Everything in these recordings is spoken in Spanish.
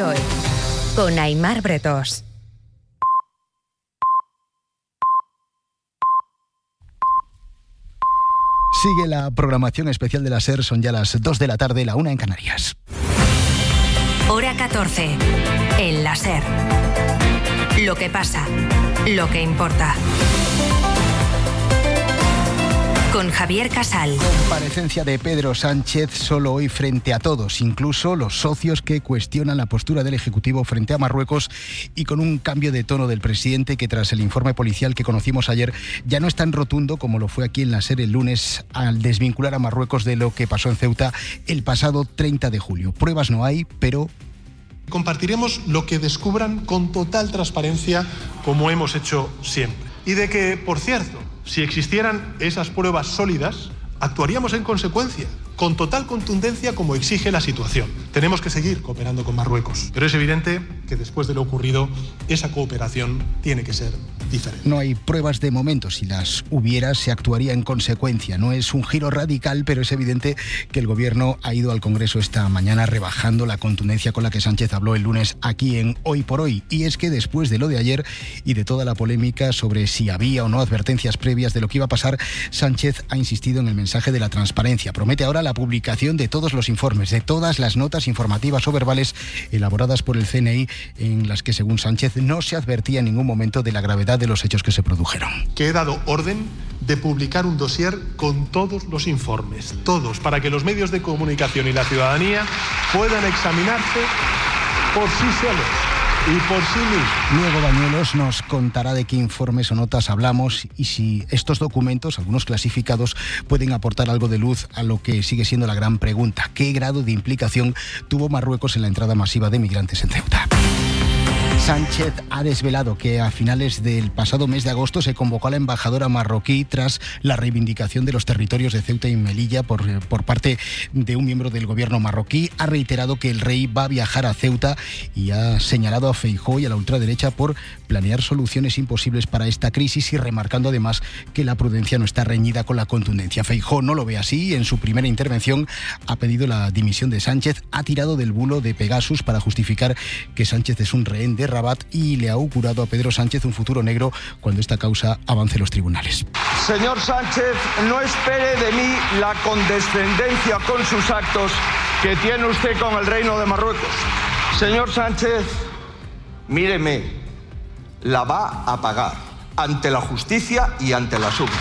hoy, con Aimar Bretós. Sigue la programación especial de la SER, son ya las 2 de la tarde, la 1 en Canarias. Hora 14, en la SER. Lo que pasa, lo que importa. Con Javier Casal. Comparecencia de Pedro Sánchez solo hoy frente a todos, incluso los socios que cuestionan la postura del Ejecutivo frente a Marruecos, y con un cambio de tono del presidente que, tras el informe policial que conocimos ayer, ya no es tan rotundo como lo fue aquí en la SER el lunes al desvincular a Marruecos de lo que pasó en Ceuta el pasado 30 de julio. Pruebas no hay, pero... Compartiremos lo que descubran con total transparencia, como hemos hecho siempre. Y de que, por cierto, si existieran esas pruebas sólidas, actuaríamos en consecuencia, con total contundencia como exige la situación. Tenemos que seguir cooperando con Marruecos, pero es evidente que después de lo ocurrido, esa cooperación tiene que ser diferente. No hay pruebas de momento. Si las hubiera, se actuaría en consecuencia. No es un giro radical, pero es evidente que el Gobierno ha ido al Congreso esta mañana rebajando la contundencia con la que Sánchez habló el lunes aquí en Hoy por Hoy. Y es que después de lo de ayer y de toda la polémica sobre si había o no advertencias previas de lo que iba a pasar, Sánchez ha insistido en el mensaje de la transparencia. Promete ahora la publicación de todos los informes, de todas las notas informativas o verbales elaboradas por el CNI, en las que, según Sánchez, no se advertía en ningún momento de la gravedad de los hechos que se produjeron. Que he dado orden de publicar un dossier con todos los informes, todos, para que los medios de comunicación y la ciudadanía puedan examinarse por sí solos y por sí mismos. Luego Bañuelos nos contará de qué informes o notas hablamos y si estos documentos, algunos clasificados, pueden aportar algo de luz a lo que sigue siendo la gran pregunta: ¿qué grado de implicación tuvo Marruecos en la entrada masiva de migrantes en Ceuta? Sánchez ha desvelado que a finales del pasado mes de agosto se convocó a la embajadora marroquí tras la reivindicación de los territorios de Ceuta y Melilla por parte de un miembro del gobierno marroquí. Ha reiterado que el rey va a viajar a Ceuta y ha señalado a Feijóo y a la ultraderecha por planear soluciones imposibles para esta crisis, y remarcando además que la prudencia no está reñida con la contundencia. Feijóo no lo ve así y en su primera intervención ha pedido la dimisión de Sánchez, ha tirado del bulo de Pegasus para justificar que Sánchez es un rehén de Rabat y le ha augurado a Pedro Sánchez un futuro negro cuando esta causa avance en los tribunales. Señor Sánchez, no espere de mí la condescendencia con sus actos que tiene usted con el Reino de Marruecos. Señor Sánchez, míreme, la va a pagar ante la justicia y ante la urnas.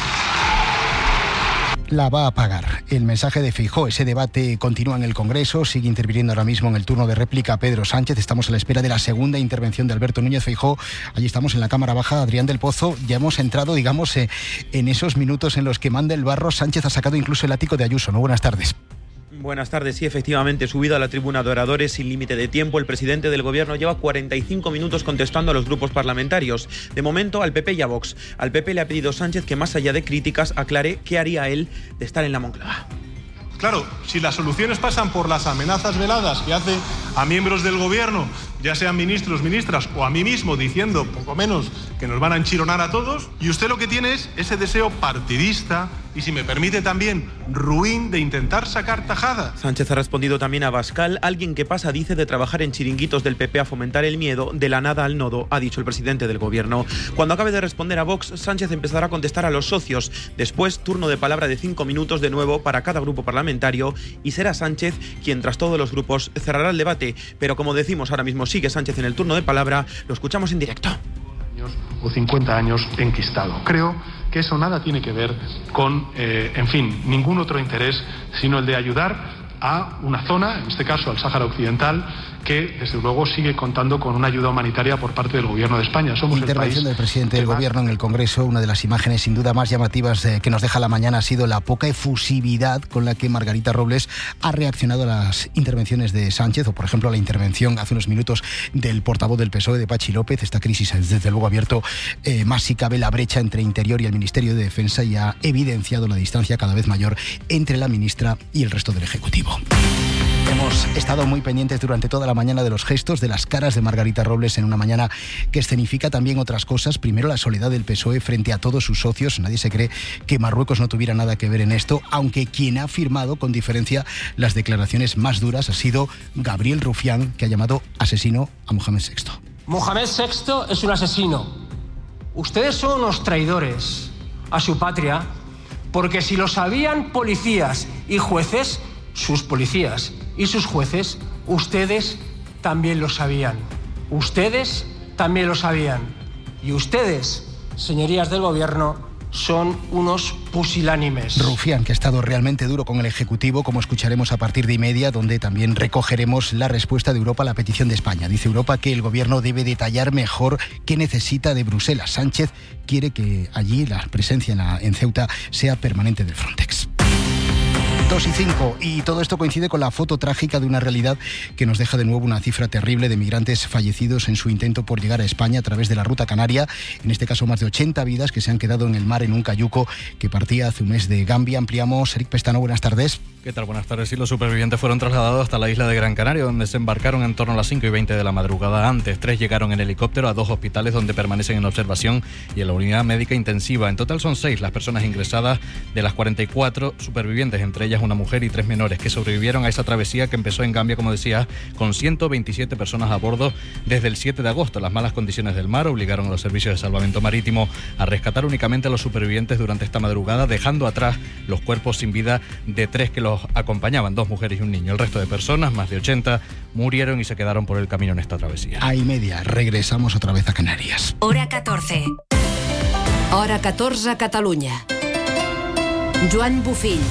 La va a pagar. El mensaje de Feijóo. Ese debate continúa en el Congreso. Sigue interviniendo ahora mismo en el turno de réplica Pedro Sánchez. Estamos a la espera de la segunda intervención de Alberto Núñez Feijóo. Allí estamos en la Cámara Baja. Adrián del Pozo. Ya hemos entrado, digamos, en esos minutos en los que manda el barro. Sánchez ha sacado incluso el ático de Ayuso, ¿no? Buenas tardes. Buenas tardes. Sí, efectivamente, subido a la tribuna de oradores sin límite de tiempo, el presidente del Gobierno lleva 45 minutos contestando a los grupos parlamentarios. De momento, al PP y a Vox. Al PP le ha pedido Sánchez que, más allá de críticas, aclare qué haría él de estar en la Moncloa. Claro, si las soluciones pasan por las amenazas veladas que hace a miembros del Gobierno, ya sean ministros, ministras o a mí mismo, diciendo poco menos que nos van a enchironar a todos, y usted lo que tiene es ese deseo partidista y, si me permite también, ruin de intentar sacar tajada. Sánchez ha respondido también a Abascal. Alguien que pasa, dice, de trabajar en chiringuitos del PP a fomentar el miedo, de la nada al nodo, ha dicho el presidente del Gobierno. Cuando acabe de responder a Vox, Sánchez empezará a contestar a los socios. Después, turno de palabra de 5 minutos de nuevo para cada grupo parlamentario, y será Sánchez quien, tras todos los grupos, cerrará el debate. Pero, como decimos, ahora mismo sigue Sánchez en el turno de palabra. Lo escuchamos en directo. O 50 años enquistado. Creo que eso nada tiene que ver con, ningún otro interés, sino el de ayudar a una zona, en este caso al Sáhara Occidental, que desde luego sigue contando con una ayuda humanitaria por parte del Gobierno de España. Somos intervención del presidente del Gobierno en el Congreso. Una de las imágenes sin duda más llamativas que nos deja la mañana ha sido la poca efusividad con la que Margarita Robles ha reaccionado a las intervenciones de Sánchez, o por ejemplo a la intervención hace unos minutos del portavoz del PSOE, de Pachi López. Esta crisis ha desde luego abierto más si cabe la brecha entre Interior y el Ministerio de Defensa, y ha evidenciado la distancia cada vez mayor entre la ministra y el resto del Ejecutivo. Hemos estado muy pendientes durante toda la mañana de los gestos, de las caras de Margarita Robles en una mañana que escenifica también otras cosas. Primero, la soledad del PSOE frente a todos sus socios. Nadie se cree que Marruecos no tuviera nada que ver en esto, aunque quien ha firmado con diferencia las declaraciones más duras ha sido Gabriel Rufián, que ha llamado asesino a Mohamed VI. Mohamed VI es un asesino. Ustedes son unos traidores a su patria, porque si lo sabían policías y jueces, sus policías y sus jueces, ustedes también lo sabían. Ustedes también lo sabían. Y ustedes, señorías del gobierno, son unos pusilánimes. Rufián, que ha estado realmente duro con el Ejecutivo, como escucharemos a partir de 1:30, donde también recogeremos la respuesta de Europa a la petición de España. Dice Europa que el gobierno debe detallar mejor qué necesita de Bruselas. Sánchez quiere que allí la presencia en Ceuta sea permanente del Frontex. 2:05, y todo esto coincide con la foto trágica de una realidad que nos deja de nuevo una cifra terrible de migrantes fallecidos en su intento por llegar a España a través de la ruta canaria. En este caso, más de 80 vidas que se han quedado en el mar en un cayuco que partía hace un mes de Gambia. Ampliamos. Eric Pestano, buenas tardes. ¿Qué tal? Buenas tardes. Sí, los supervivientes fueron trasladados hasta la isla de Gran Canaria, donde se embarcaron en torno a las 5:20 de la madrugada. Antes, 3 llegaron en helicóptero a 2 hospitales donde permanecen en observación y en la unidad médica intensiva. En total son 6 las personas ingresadas de las 44 supervivientes, entre ellas una mujer y 3 menores, que sobrevivieron a esa travesía que empezó en Gambia, como decía, con 127 personas a bordo desde el 7 de agosto. Las malas condiciones del mar obligaron a los servicios de salvamento marítimo a rescatar únicamente a los supervivientes durante esta madrugada, dejando atrás los cuerpos sin vida de 3 que los acompañaban, 2 mujeres y un niño. El resto de personas, más de 80, murieron y se quedaron por el camino en esta travesía. A 1:30, regresamos otra vez a Canarias. Hora 14. Hora 14 a Catalunya. Joan Bufill.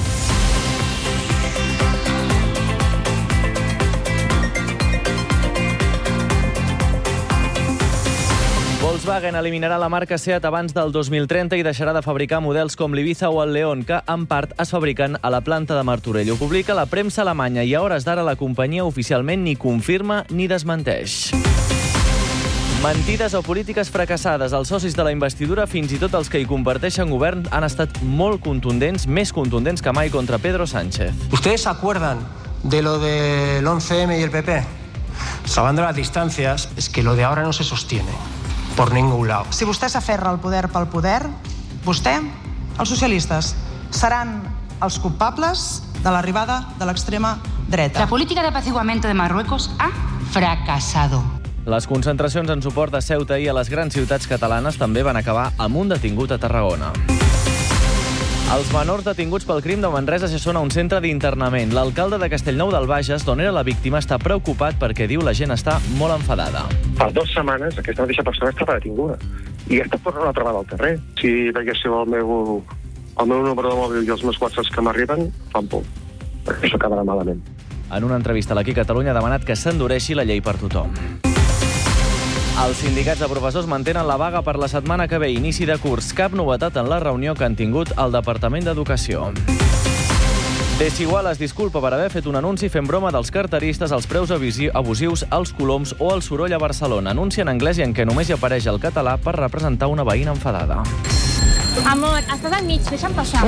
Volkswagen eliminarà la marca Seat abans del 2030 i deixarà de fabricar models com l'Ibiza o el León, que en part es fabriquen a la planta de Martorell. Ho publica la premsa alemanya i a hores d'ara la companyia oficialment ni confirma ni desmenteix. Mentides o polítiques fracassades. Els socis de la investidura, fins i tot els que hi comparteixen govern, han estat molt contundents, més contundents que mai contra Pedro Sánchez. ¿Ustedes se acuerdan de lo del 11M y el PP? Salvando las distancias, es que lo de ahora no se sostiene por ningún lado. Si vostè s'aferra al poder pel poder, vostè, els socialistes, seran els culpables de l'arribada de l'extrema dreta. La política de apaciguamiento de Marruecos ha fracasado. Les concentracions en suport a Ceuta i a les grans ciutats catalanes també van acabar amb un detingut a Tarragona. Els menors detinguts pel crim de Manresa ja són a un centre d'internament. L'alcalde de Castellnou del Bages, d'on era la víctima, està preocupat perquè diu la gent està molt enfadada. Fa 2 setmanes aquesta mateixa persona estava detinguda i està tornant a trobar al carrer. Si veiéssiu el meu número de mòbil i els meus whatsapps que m'arriben, fan por. Això acabarà malament. En una entrevista a l'Aquí Catalunya ha demanat que s'endureixi la llei per tothom. Els sindicats de professors mantenen la vaga per la setmana que ve, inici de curs. Cap novetat en la reunió que han tingut al Departament d'Educació. Desigual es disculpa per haver fet un anunci fent broma dels carteristes, els preus abusius, els coloms o el soroll a Barcelona. Anunci en anglès i en què només hi apareix el català per representar una veïna enfadada. Amor, estàs al mig, deixa'm passar.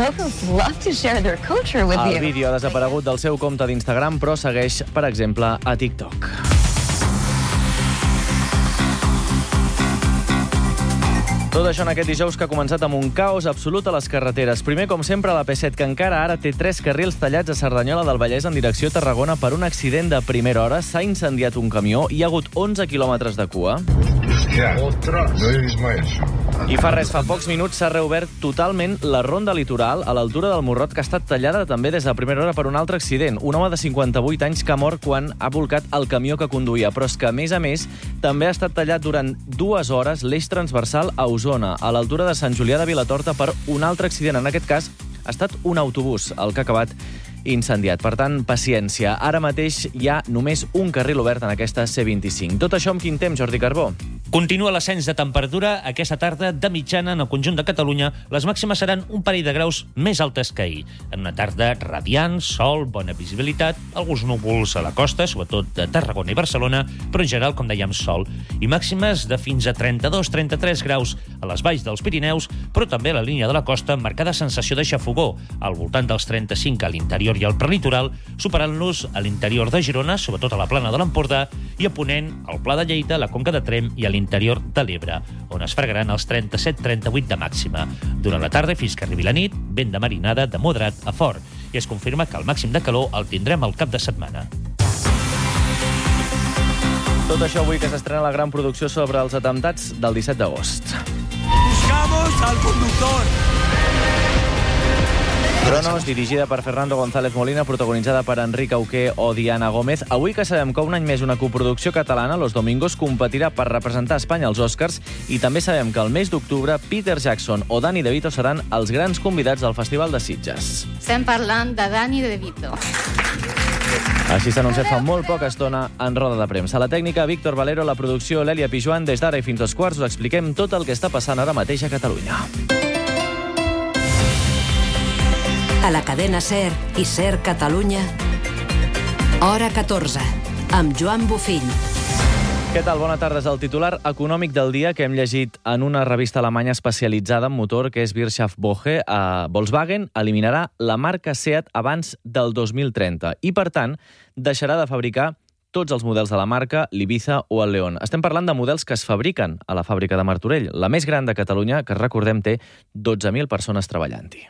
El vídeo ha desaparegut del seu compte d'Instagram, però segueix, per exemple, a TikTok. Tot això en aquest dijous que ha començat amb un caos absolut a les carreteres. Primer, com sempre, la P7, que encara ara té 3 carrils tallats a Cerdanyola del Vallès en direcció a Tarragona per un accident de primera hora. S'ha incendiat un camió i hi ha hagut 11 quilòmetres de cua. I fa pocs minuts s'ha reobert totalment la ronda litoral a l'altura del Morrot, que ha estat tallada també des de primera hora per un altre accident. Un home de 58 anys que ha mort quan ha volcat el camió que conduïa. Però és que, a més, també ha estat tallat durant 2 hores l'eix transversal a Osona, a l'altura de Sant Julià de Vilatorta, per un altre accident. En aquest cas, ha estat un autobús el que ha acabat incendiat. Per tant, paciència. Ara mateix hi ha només un carril obert en aquesta C25. Tot això amb quin temps, Jordi Carbó? Continua l'ascens de temperatura aquesta tarda de mitjana en el conjunt de Catalunya. Les màximes seran un parell de graus més altes que ahir. En una tarda radiant, sol, bona visibilitat, alguns núvols a la costa, sobretot de Tarragona i Barcelona, però en general, com dèiem, sol. I màximes de fins a 32-33 graus a les valls dels Pirineus, però també a la línia de la costa, marcada sensació de xafogó, al voltant dels 35 a l'interior i al prelitoral, superant-los a l'interior de Girona, sobretot a la plana de l'Empordà, i a ponent, al Pla de Lleida, la Conca de Tremp i a l'interior de l'Ebre, on es fregaran els 37-38 de màxima. Durant la tarda, fins que arribi la nit, vent de marinada de moderat a fort, i es confirma que el màxim de calor el tindrem al cap de setmana. Tot això avui que s'estrena la gran producció sobre els atemptats del 17 d'agost. Buscamos al conductor. Cronos, dirigida per Fernando González Molina, protagonitzada per Enric Auqué o Diana Gómez. Avui que sabem que un any més una coproducció catalana, Los Domingos, competirà per representar Espanya als Oscars, i també sabem que el mes d'octubre Peter Jackson o Danny DeVito seran els grans convidats del Festival de Sitges. Estem parlant de Danny DeVito. Així s'ha anunciat fa molt poca estona en roda de premsa. La tècnica, Víctor Valero, la producció, l'Èlia Pijuan. Des d'ara i fins als quarts us expliquem tot el que està passant ara mateix a Catalunya. A la cadena SER i SER Catalunya, Hora 14, amb Joan Bufill. Què tal? Bona tarda. És el titular econòmic del dia que hem llegit en una revista alemanya especialitzada en motor, que és Wirtschaftswoche. Volkswagen eliminarà la marca Seat abans del 2030 i, per tant, deixarà de fabricar tots els models de la marca, l'Ibiza o el León. Estem parlant de models que es fabriquen a la fàbrica de Martorell, la més gran de Catalunya, que, recordem, té 12.000 persones treballant-hi.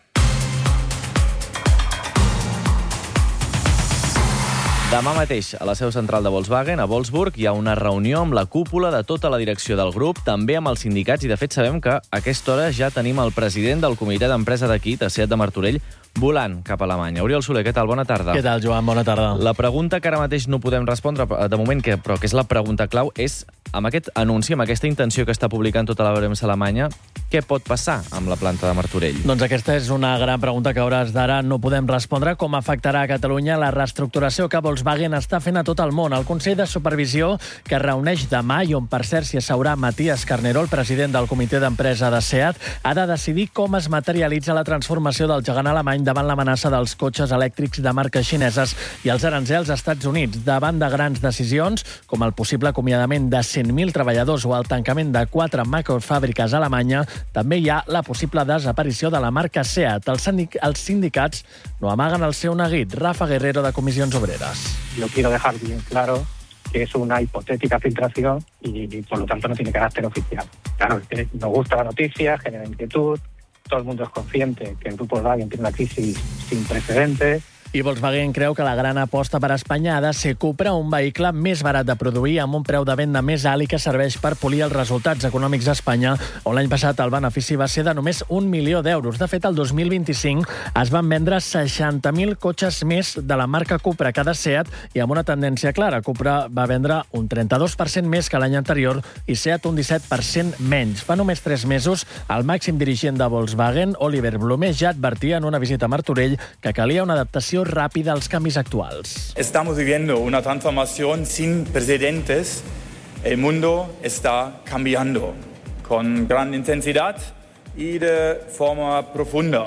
Demà mateix, a la seu central de Volkswagen, a Wolfsburg, hi ha una reunió amb la cúpula de tota la direcció del grup, també amb els sindicats, i de fet sabem que a aquesta hora ja tenim el president del comitè d'empresa d'aquí, de Seat de Martorell, volant cap a Alemanya. Oriol Soler, què tal? Bona tarda. Què tal, Joan? Bona tarda. La pregunta que ara mateix no podem respondre, de moment, però que és la pregunta clau, és, amb aquest anunci, amb aquesta intenció que està publicant tota la premsa alemanya, què pot passar amb la planta de Martorell? Doncs aquesta és una gran pregunta que a hores d'ara no podem respondre. Com afectarà a Catalunya la reestructuració que Volkswagen està fent a tot el món? El Consell de Supervisió, que es reuneix demà i on, per cert, s'hi asseurà Matías Carneró, el president del comitè d'empresa de Seat, ha de decidir com es materialitza la transformació del gegant alemany davant l'amenaça dels cotxes elèctrics de marques xineses i els aranzels als Estats Units. Davant de grans decisions, com el possible acomiadament de 100.000 treballadors o el tancament de 4 macrofàbriques a Alemanya, també hi ha la possible desaparició de la marca Seat. Els sindicats no amaguen el seu neguit. Rafa Guerrero, de Comissions Obreras. Yo quiero dejar bien claro que es una hipotética filtración y por lo tanto no tiene carácter oficial. Claro, es que nos gusta la noticia, genera inquietud, todo el mundo es consciente que el grupo Volkswagen tiene una crisis sin precedentes. I Volkswagen creu que la gran aposta per a Espanya ha de ser comprar un vehicle més barat de produir amb un preu de venda més alt i que serveix per polir els resultats econòmics a Espanya, on l'any passat el benefici va ser de només 1 milió d'euros. De fet, el 2025 es van vendre 60.000 cotxes més de la marca Cupra que de Seat, i amb una tendència clara. Cupra va vendre un 32% més que l'any anterior i Seat un 17% menys. Fa només 3 mesos, el màxim dirigent de Volkswagen, Oliver Blume, ja advertia en una visita a Martorell que calia una adaptació rápida als canvis actuals. Estamos viviendo una transformación sin precedentes. El mundo está cambiando con gran intensidad y de forma profunda.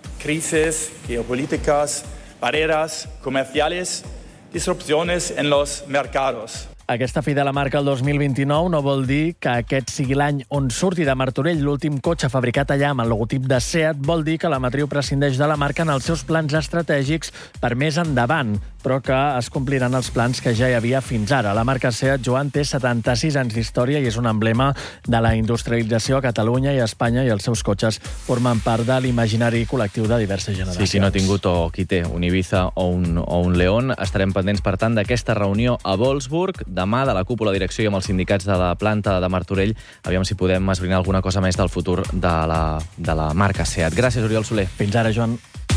Crisis geopolíticas, barreras comerciales, disrupciones en los mercados. Aquesta fi de la marca el 2029 no vol dir que aquest sigui l'any on surti de Martorell l'últim cotxe fabricat allà amb el logotip de Seat. Vol dir que la matriu prescindeix de la marca en els seus plans estratègics per més endavant, però que es compliran els plans que ja hi havia fins ara. La marca Seat, Joan, té 76 anys d'història i és un emblema de la industrialització a Catalunya i a Espanya, i els seus cotxes formen part de l'imaginari col·lectiu de diverses generacions. Sí, qui no ha tingut o qui té un Ibiza o un León. Estarem pendents, per tant, d'aquesta reunió a Wolfsburg demà, de la cúpula direcció i amb els sindicats de la planta de Martorell. Aviam si podem esbrinar alguna cosa més del futur de la marca Seat. Gràcies, Oriol Soler. Fins ara, Joan.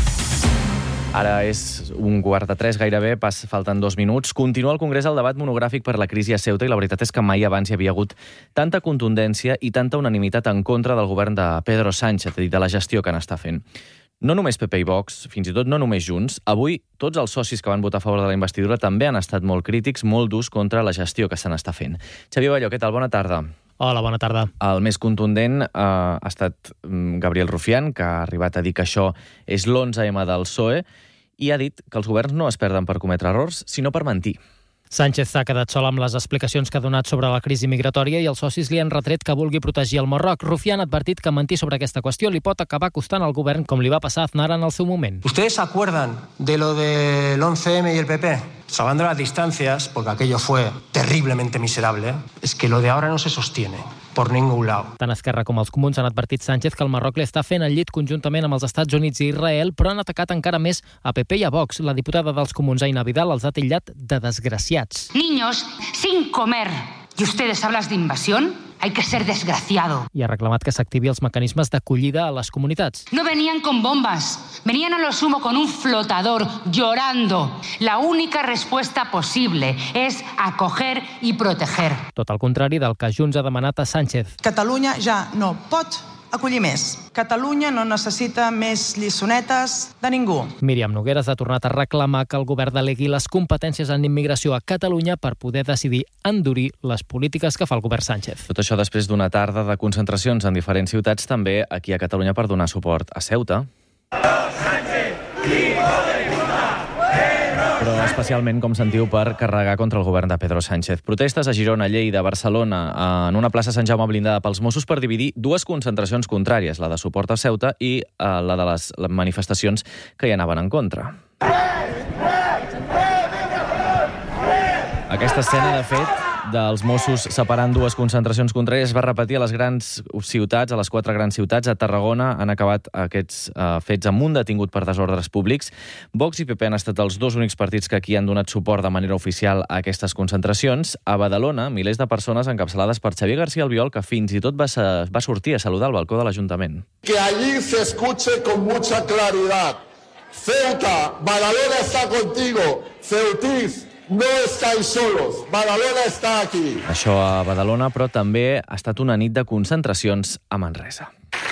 Ara és 2:45 gairebé, falten 2 minuts. Continua al Congrés el debat monogràfic per la crisi a Ceuta i la veritat és que mai abans hi havia hagut tanta contundència i tanta unanimitat en contra del govern de Pedro Sánchez i de la gestió que n'està fent. No només PP i Vox, fins i tot no només Junts, avui tots els socis que van votar a favor de la investidura també han estat molt crítics, molt durs contra la gestió que se n'està fent. Xavier Balló, què tal? Bona tarda. Hola, bona tarda. El més contundent ha estat Gabriel Rufián, que ha arribat a dir que això és l'11M del PSOE, i ha dit que els governs no es perden per cometre errors, sinó per mentir. Sánchez s'ha quedat sol amb les explicacions que ha donat sobre la crisi migratòria i els socis li han retret que vulgui protegir el Marroc. Rufián ha advertit que mentir sobre aquesta qüestió li pot acabar costant al govern, com li va passar a Aznar en el seu moment. ¿Ustedes se acuerdan de lo del 11M y el PP? Salvando las distancias, porque aquello fue terriblemente miserable, es que lo de ahora no se sostiene por ningún lado. Tant Esquerra com els comuns han advertit Sánchez que el Marroc li està fent el llit conjuntament amb els Estats Units i Israel, però han atacat encara més a PP i a Vox. La diputada dels comuns, Aina Vidal, els ha titllat de desgraciats. Niños sin comer. ¿Y ustedes hablas de invasión? Hay que ser desgraciado. I ha reclamat que s'activi els mecanismes d'acollida a les comunitats. No venían con bombas, venían a lo sumo con un flotador, llorando. La única respuesta posible es acoger y proteger. Tot el contrari del que Junts ha demanat a Sánchez. Catalunya ja no pot acollir més. Catalunya no necessita més lliçonetes de ningú. Míriam Nogueras ha tornat a reclamar que el govern delegui les competències en immigració a Catalunya per poder decidir endurir les polítiques que fa el govern Sánchez. Tot això després d'una tarda de concentracions en diferents ciutats, també aquí a Catalunya, per donar suport a Ceuta. Però especialment, com sentiu, per carregar contra el govern de Pedro Sánchez. Protestes a Girona, Lleida, Barcelona, en una plaça Sant Jaume blindada pels Mossos per dividir dues concentracions contràries, la de suport a Ceuta i la de les manifestacions que hi anaven en contra. Aquesta escena, de fet, dels Mossos separant dues concentracions contràries es va repetir a les grans ciutats, a les 4 grans ciutats. A Tarragona han acabat aquests fets amb un detingut per desordres públics. Vox i PP han estat els dos únics partits que aquí han donat suport de manera oficial a aquestes concentracions. A Badalona, milers de persones encapçalades per Xavier García Albiol, que fins i tot va sortir a saludar al balcó de l'Ajuntament. Que allí se escuche con mucha claridad. Ceuta, Badalona está contigo. Ceutís, no estáis solos, Badalona està aquí. Això a Badalona, però també ha estat una nit de concentracions a Manresa.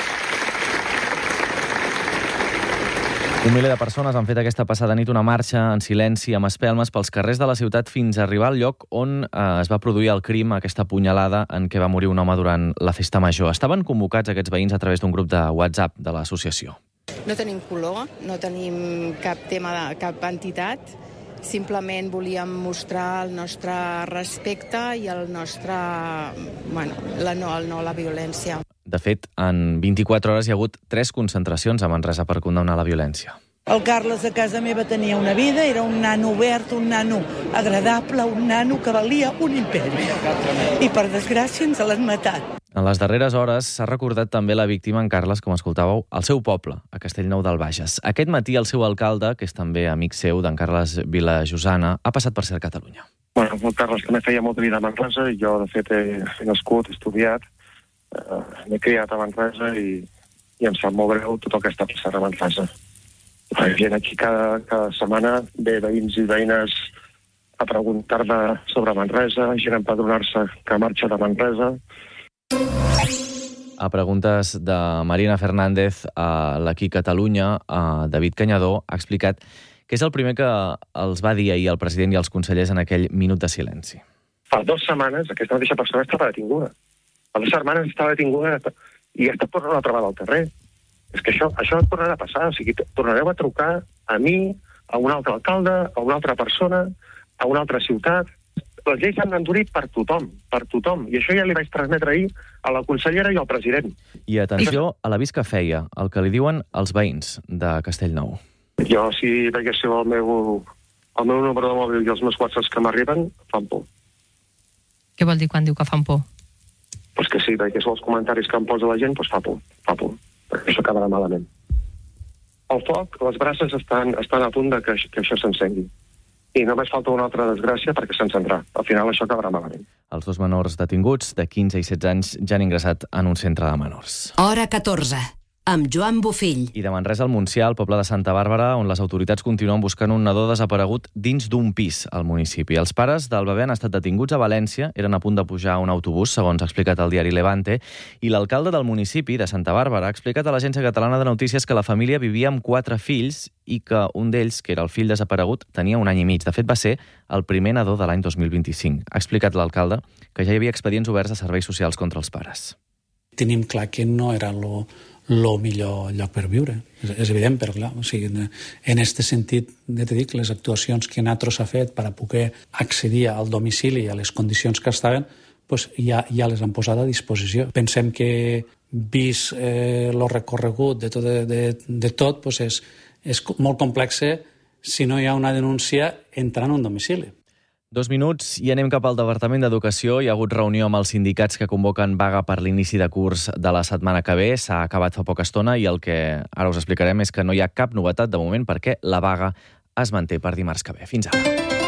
Un miler de persones han fet aquesta passada nit una marxa en silenci amb espelmes pels carrers de la ciutat fins a arribar al lloc on es va produir el crim, aquesta punyalada en què va morir un home durant la festa major. Estaven convocats aquests veïns a través d'un grup de WhatsApp de l'associació. No tenim color, no tenim cap tema de cap entitat. Simplement volíem mostrar el nostre respecte i el nostre... el no a la violència. De fet, en 24 hores hi ha hagut 3 concentracions a Manresa per condemnar la violència. El Carles a casa meva tenia una vida, era un nano obert, un nano agradable, un nano que valia un imperi. I per desgràcia ens l'han matat. En les darreres hores s'ha recordat també la víctima, en Carles, com escoltàveu, al seu poble, a Castellnou del Bages. Aquest matí el seu alcalde, que és també amic seu, d'en Carles Vilajosana, ha passat per ser a Catalunya. Bueno, el Carles també feia molta vida a Manresa i jo, de fet, he nascut, he estudiat, m'he criat a Manresa i em sap molt greu tot el que està passant a Manresa. Hi ha gent aquí cada setmana, ve veïns i veïnes a preguntar-me sobre Manresa, gent a empadronar-se que marxa de Manresa. A preguntes de Marina Fernández, a l'Aquí Catalunya, David Canyadó ha explicat que és el primer que els va dir ahir el president i els consellers en aquell minut de silenci. Fa 2 setmanes aquesta mateixa persona estava detinguda. Fa 2 setmanes estava detinguda i està tornant a trobar al carrer. És que això tornarà a passar. O sigui, tornareu a trucar a mi, a un altre alcalde, a una altra persona, a una altra ciutat. Les lleis s'han d'endurir per tothom. I això ja li vaig transmetre ahir a la consellera i al president. I atenció a l'avís que feia, el que li diuen els veïns de Castellnou. Jo, si veiéssiu el meu número de mòbil i els meus whatsapps que m'arriben, fan por. Què vol dir quan diu que fan por? Pues que si veiéssiu els comentaris que em posa la gent, pues fa por. Perquè això acabarà malament. El foc, les brases estan a punt de que això s'encengui. I només falta una altra desgràcia perquè s'encendrà. Al final això acabarà malament. Els 2 menors detinguts de 15 i 16 anys ja han ingressat en un centre de menors. Hora 14. amb Joan Bofill. I de Manresa al Montsià, al poble de Santa Bàrbara, on les autoritats continuen buscant un nadó desaparegut dins d'un pis al municipi. Els pares del bebè han estat detinguts a València, eren a punt de pujar a un autobús, segons ha explicat el diari Levante, i l'alcalde del municipi, de Santa Bàrbara, ha explicat a l'Agència Catalana de Notícies que la família vivia amb 4 fills i que un d'ells, que era el fill desaparegut, tenia 1 any i mig. De fet, va ser el primer nadó de l'any 2025. Ha explicat l'alcalde que ja hi havia expedients oberts a serveis socials contra els pares. Tenim clar que no era el millor lloc per viure. És evident, però clar, o sigui, en aquest sentit, ja t'he dit, les actuacions que Natros ha fet per a poder accedir al domicili i a les condicions que estaven, pues ja les han posat a disposició. Pensem que, vist el recorregut de tot, pues és molt complex si no hi ha una denúncia entrant a un domicili. 2 minuts i anem cap al Departament d'Educació. Hi ha hagut reunió amb els sindicats que convoquen vaga per l'inici de curs de la setmana que ve. S'ha acabat fa poca estona i el que ara us explicarem és que no hi ha cap novetat de moment perquè la vaga es manté per dimarts que ve. Fins ara.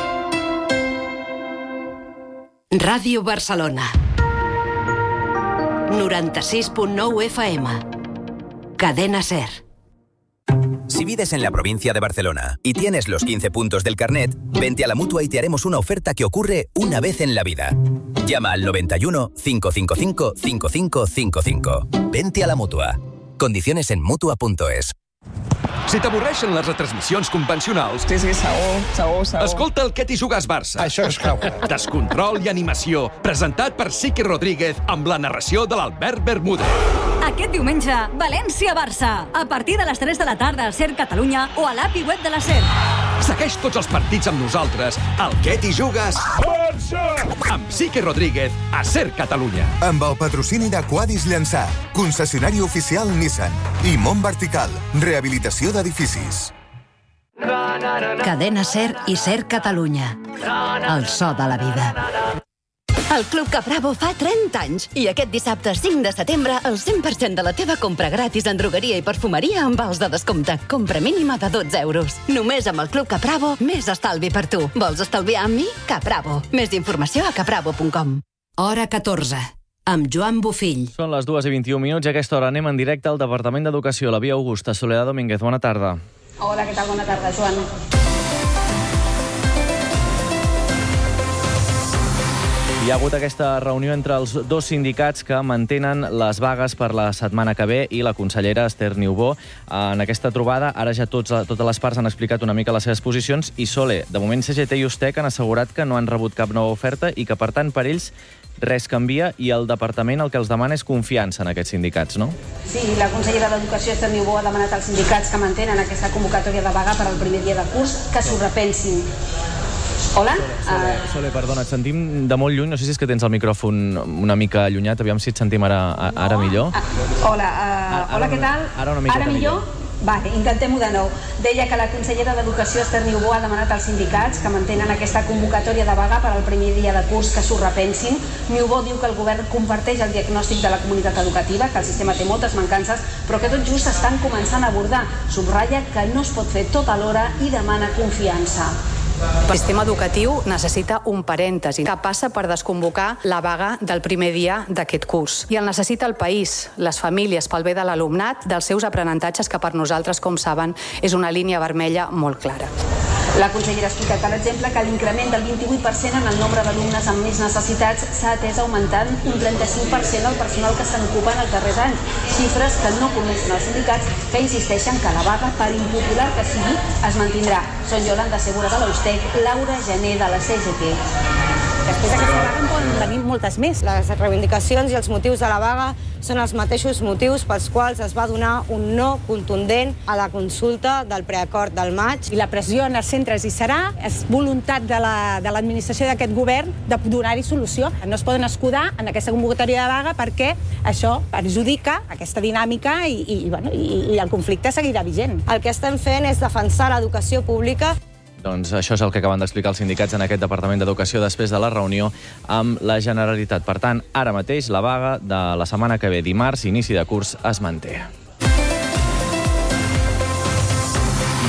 Ràdio Barcelona 96.9 FM Cadena SER. Si vives en la provincia de Barcelona y tienes los 15 puntos del carnet, vente a la Mutua y te haremos una oferta que ocurre una vez en la vida. Llama al 91 555 5555. Vente a la Mutua. Condiciones en Mutua.es. Si t'avorreixen les retransmissions convencionals... Sí, segur. Escolta el Què t'hi jugues Barça. Això és clau. Descontrol i animació, presentat per Sique Rodríguez amb la narració de l'Albert Bermúdez. Aquest diumenge, València-Barça. A partir de les 3 de la tarda a SER Catalunya o a l'API web de la SER. Segueix tots els partits amb nosaltres al Què t'hi jugues Barça! Amb Sique Rodríguez a SER Catalunya. Amb el patrocini de Quadis Llançà, concessionari oficial Nissan i Mont Vertical, rehabilitació d'edificis. Cadena SER i SER Catalunya. El so de la vida. El Club Capravo fa 30 anys i aquest dissabte 5 de setembre el 100% de la teva compra gratis en drogueria i perfumeria amb vals de descompte. Compra mínima de 12 euros. Només amb el Club Capravo, més estalvi per tu. Vols estalviar amb mi? Capravo. Més informació a capravo.com. Hora 14. Amb Joan Bofill. Són les 2:21 i a aquesta hora anem en directe al Departament d'Educació, la Via Augusta. Soledad Domínguez, bona tarda. Hola, què tal? Bona tarda, Joan. Hi ha hagut aquesta reunió entre els 2 sindicats que mantenen les vagues per la setmana que ve i la consellera Esther Niubó. En aquesta trobada, ara ja totes les parts han explicat una mica les seves posicions i Sole, de moment CGT i USTEC han assegurat que no han rebut cap nova oferta i que, per tant, per ells res canvia i el departament el que els demana és confiança en aquests sindicats, no? Sí, la consellera d'Educació, Esther Niubó, ha demanat als sindicats que mantenen aquesta convocatòria de vaga per al primer dia de curs que s'ho repensin. Hola? Sole, perdona, et sentim de molt lluny. No sé si és que tens el micròfon una mica allunyat. Aviam si et sentim ara millor. Hola, què tal? Ara una miqueta millor. Vale, intentem-ho de nou. Deia que la consellera d'Educació, Esther Niubó, ha demanat als sindicats que mantenen aquesta convocatòria de vaga per al primer dia de curs que s'ho repensin. Niubó diu que el govern comparteix el diagnòstic de la comunitat educativa, que el sistema té moltes mancances, però que tot just s'estan començant a abordar. Subratlla que no es pot fer tot alhora i demana confiança. El sistema educatiu necessita un parèntesi que passa per desconvocar la vaga del primer dia d'aquest curs. I el necessita el país, les famílies, pel bé de l'alumnat, dels seus aprenentatges, que per nosaltres, com saben, és una línia vermella molt clara. La consellera ha explicat, per exemple, que l'increment del 28% en el nombre d'alumnes amb més necessitats s'ha atès augmentant un 35% el personal que se n'ocupa en els darrers anys. Xifres que no coneixen els sindicats, que insisteixen que la vaga, per impopular que sigui, es mantindrà. Són Yolanda Segura de l'USTEC, Laura Gené de la CGT. Després d'aquesta vaga en poden venir moltes més. Les reivindicacions i els motius de la vaga són els mateixos motius pels quals es va donar un no contundent a la consulta del preacord del maig. I la pressió en els centres hi serà, és voluntat de l'administració d'aquest govern de donar-hi solució. No es poden escudar en aquesta convocatòria de vaga perquè això perjudica aquesta dinàmica i el conflicte seguirà vigent. El que estem fent és defensar l'educació pública. Doncs això és el que acaben d'explicar els sindicats en aquest Departament d'Educació després de la reunió amb la Generalitat. Per tant, ara mateix la vaga de la setmana que ve, dimarts, inici de curs, es manté.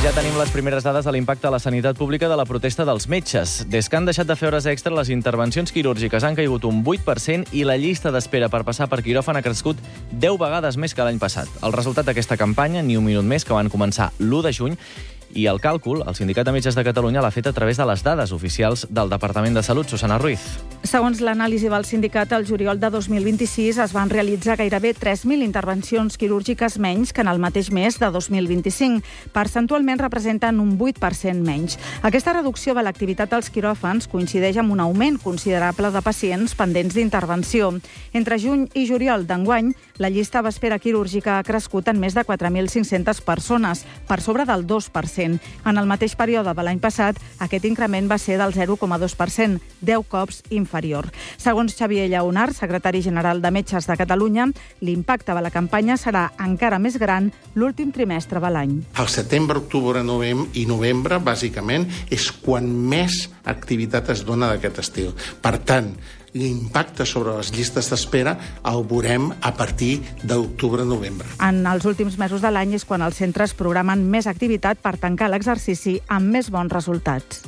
ja tenim les primeres dades de l'impacte a la sanitat pública de la protesta dels metges. Des que han deixat de fer hores extra, les intervencions quirúrgiques han caigut un 8% i la llista d'espera per passar per quiròfan ha crescut 10 vegades més que l'any passat. El resultat d'aquesta campanya, ni un minut més, que van començar l'1 de juny, i el càlcul, el Sindicat de Metges de Catalunya l'ha fet a través de les dades oficials del Departament de Salut. Susana Ruiz. Segons l'anàlisi del sindicat, el juliol de 2026 es van realitzar gairebé 3.000 intervencions quirúrgiques menys que en el mateix mes de 2025. Percentualment representen un 8% menys. Aquesta reducció de l'activitat als quiròfans coincideix amb un augment considerable de pacients pendents d'intervenció. Entre juny i juliol d'enguany, la llista d'espera quirúrgica ha crescut en més de 4.500 persones, per sobre del 2%. En el mateix període de l'any passat, aquest increment va ser del 0,2%, 10 cops inferior. Segons Xavier Lleonard, secretari general de Metges de Catalunya, l'impacte de la campanya serà encara més gran l'últim trimestre de l'any. Al setembre, octubre i novembre, bàsicament, és quan més activitat es dona d'aquest estil. Per tant, l'impacte sobre les llistes d'espera el veurem a partir d'octubre-novembre. En els últims mesos de l'any és quan els centres programen més activitat per tancar l'exercici amb més bons resultats.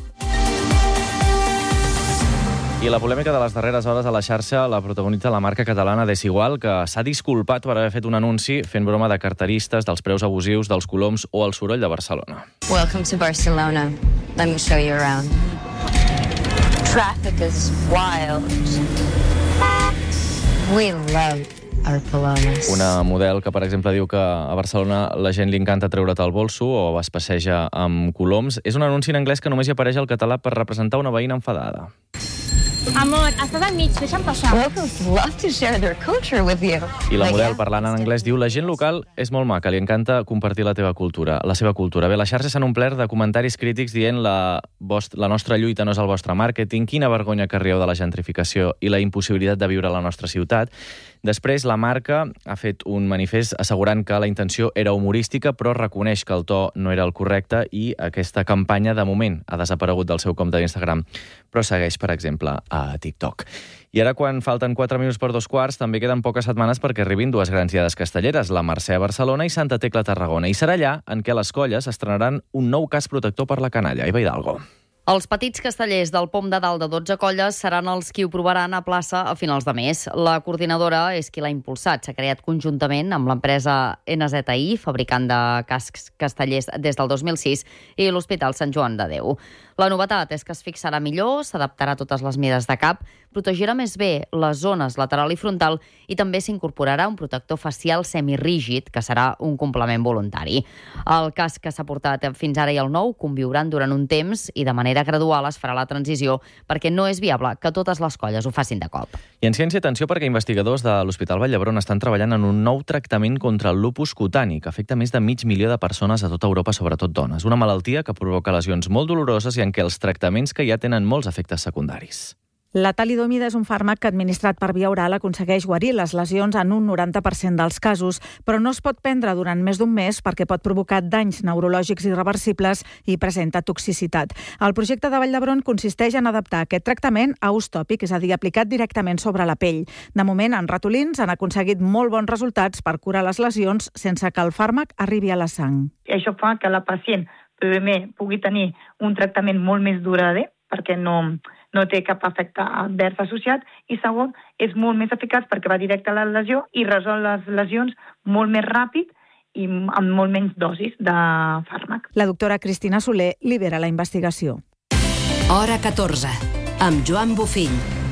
I la polèmica de les darreres hores a la xarxa la protagonitza la marca catalana Desigual, que s'ha disculpat per haver fet un anunci fent broma de carteristes, dels preus abusius, dels coloms o el soroll de Barcelona. Welcome to Barcelona. Let me show you around. Traffic is wild. We love our palomes. Una model que, per exemple, diu que a Barcelona la gent li encanta treure't el bolso o es passeja amb coloms. És un anunci en anglès que només hi apareix al català per representar una veïna enfadada. Amor, estàs al mig, deixa'm passar. Locals love to share their culture with you. I la model, parlant en anglès, diu: la gent local és molt maca, li encanta compartir la seva cultura. Bé, les xarxes s'han omplert de comentaris crítics dient la nostra lluita no és el vostre màrqueting, quina vergonya que rieu de la gentrificació i la impossibilitat de viure a la nostra ciutat. Després, la marca ha fet un manifest assegurant que la intenció era humorística, però reconeix que el to no era el correcte i aquesta campanya, de moment, ha desaparegut del seu compte d'Instagram, però segueix, per exemple, a TikTok. I ara, quan falten 4 minuts per 2:15, també queden poques setmanes perquè arribin dues grans diades castelleres, la Mercè a Barcelona i Santa Tecla a Tarragona. I serà allà en què les colles estrenaran un nou casc protector per la canalla. Eva Hidalgo. Els petits castellers del POM de Dalt de 12 colles seran els qui ho provaran a plaça a finals de mes. La coordinadora és qui l'ha impulsat. S'ha creat conjuntament amb l'empresa NZI, fabricant de cascs castellers des del 2006, i l'Hospital Sant Joan de Déu. La novetat és que es fixarà millor, s'adaptarà a totes les mides de cap, protegirà més bé les zones lateral i frontal i també s'incorporarà un protector facial semirígid, que serà un complement voluntari. El casc que s'ha portat fins ara i el nou conviuran durant un temps i de manera gradual es farà la transició perquè no és viable que totes les colles ho facin de cop. I en ciència, atenció, perquè investigadors de l'Hospital Vall d'Hebron estan treballant en un nou tractament contra el lupus cutani que afecta més de 500.000 de persones a tota Europa, sobretot dones. Una malaltia que provoca lesions molt doloroses i en què els tractaments que hi ha tenen molts efectes secundaris. La talidomida és un fàrmac que, administrat per via oral, aconsegueix guarir les lesions en un 90% dels casos, però no es pot prendre durant més d'un mes perquè pot provocar danys neurològics irreversibles i presenta toxicitat. El projecte de Vall d'Hebron consisteix en adaptar aquest tractament a ús tòpic, és a dir, aplicat directament sobre la pell. De moment, en ratolins han aconseguit molt bons resultats per curar les lesions sense que el fàrmac arribi a la sang. Això fa que la pacient primer pugui tenir un tractament molt més durador, perquè no té cap efecte advers associat, i segon, és molt més eficaç perquè va directe a la lesió i resol les lesions molt més ràpid i amb molt menys dosis de fàrmac. La doctora Cristina Soler lidera la investigació. Hora 14, amb Joan Bofill.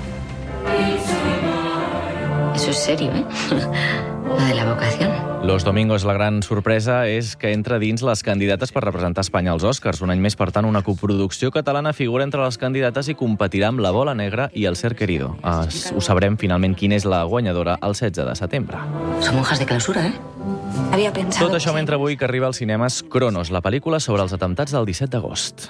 Eso es serio, ¿eh? Lo de la vocación. Los Domingos, la gran sorpresa és que entra dins les candidates per representar Espanya als Oscars. Un any més, per tant, una coproducció catalana figura entre les candidates i competirà amb La Bola Negra i El Ser Querido. Ho sabrem finalment quina és la guanyadora el 16 de setembre. Son monjas de clausura, ¿eh? Había pensado... Tot això mentre avui que arriba als cinemes Cronos, la pel·lícula sobre els atemptats del 17 d'agost.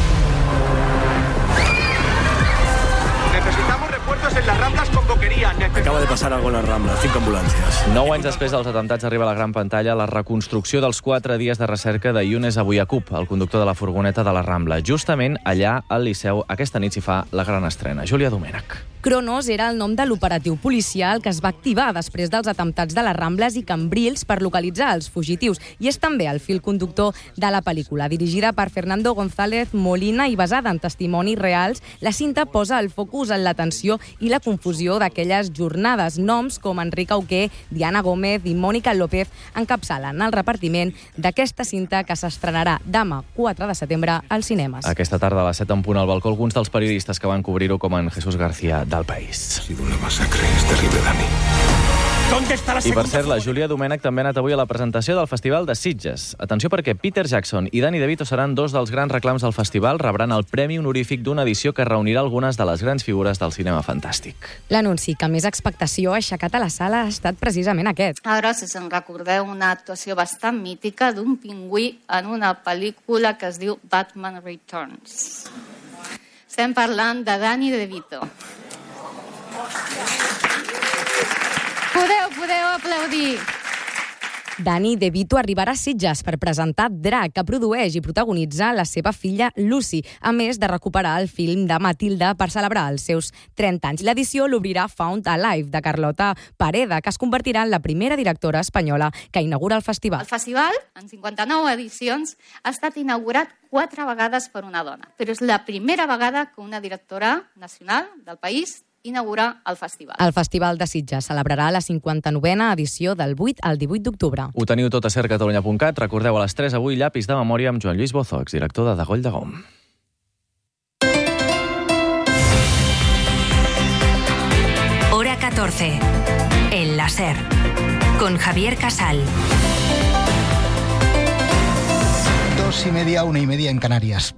Necesitamos refuerzos en las Ramblas con boquería. Acaba de pasar algo en la Rambla, 5 ambulàncies. 9 anys després dels atemptats arriba a la gran pantalla la reconstrucció dels 4 dies de recerca de Younes Abouyacoub, el conductor de la furgoneta de la Rambla. Justament allà, al Liceu, aquesta nit s'hi fa la gran estrena. Júlia Domènech. Cronos era el nom de l'operatiu policial que es va activar després dels atemptats de les Rambles i Cambrils per localitzar els fugitius, i és també el fil conductor de la pel·lícula. Dirigida per Fernando González Molina i basada en testimonis reals, la cinta posa el focus en la tensió i la confusió d'aquelles jornades. Noms com Enric Auqué, Diana Gómez i Mònica López encapçalen el repartiment d'aquesta cinta que s'estrenarà demà 4 de setembre als cinemes. Aquesta tarda a les 7 en punt al balcó alguns dels periodistes que van cobrir-ho, com en Jesús García del País. Ha sido una masacre, es terrible, Dani. I per cert, la Júlia Domènech també ha anat avui a la presentació del Festival de Sitges. Atenció perquè Peter Jackson i Danny DeVito seran dos dels grans reclams del festival, rebran el premi honorífic d'una edició que reunirà algunes de les grans figures del cinema fantàstic. L'anunci que més expectació ha aixecat a la sala ha estat precisament aquest. Ara, si se'n recordeu, una actuació bastant mítica d'un pingüí en una pel·lícula que es diu Batman Returns. Estem parlant de Danny DeVito. Podeu aplaudir. Danny DeVito arribarà a Sitges per presentar Drac, que produeix i protagonitza la seva filla Lucy, a més de recuperar el film de Matilda per celebrar els seus 30 anys. L'edició l'obrirà Found Alive, de Carlota Pareda, que es convertirà en la primera directora espanyola que inaugura el festival. El festival, en 59 edicions, ha estat inaugurat 4 vegades per una dona, però és la primera vegada que una directora nacional del país inaugura el festival. El Festival de Sitges celebrarà la 59a edició del 8 al 18 d'octubre. Ho teniu tot a sercatalunya.cat. Recordeu, a les 3 avui, llapis de memòria amb Joan Lluís Bozo, exdirector de Dagoll de Gom. Hora 14. En la SER. Con Javier Casal. 2:30, 1:30 en Canarias.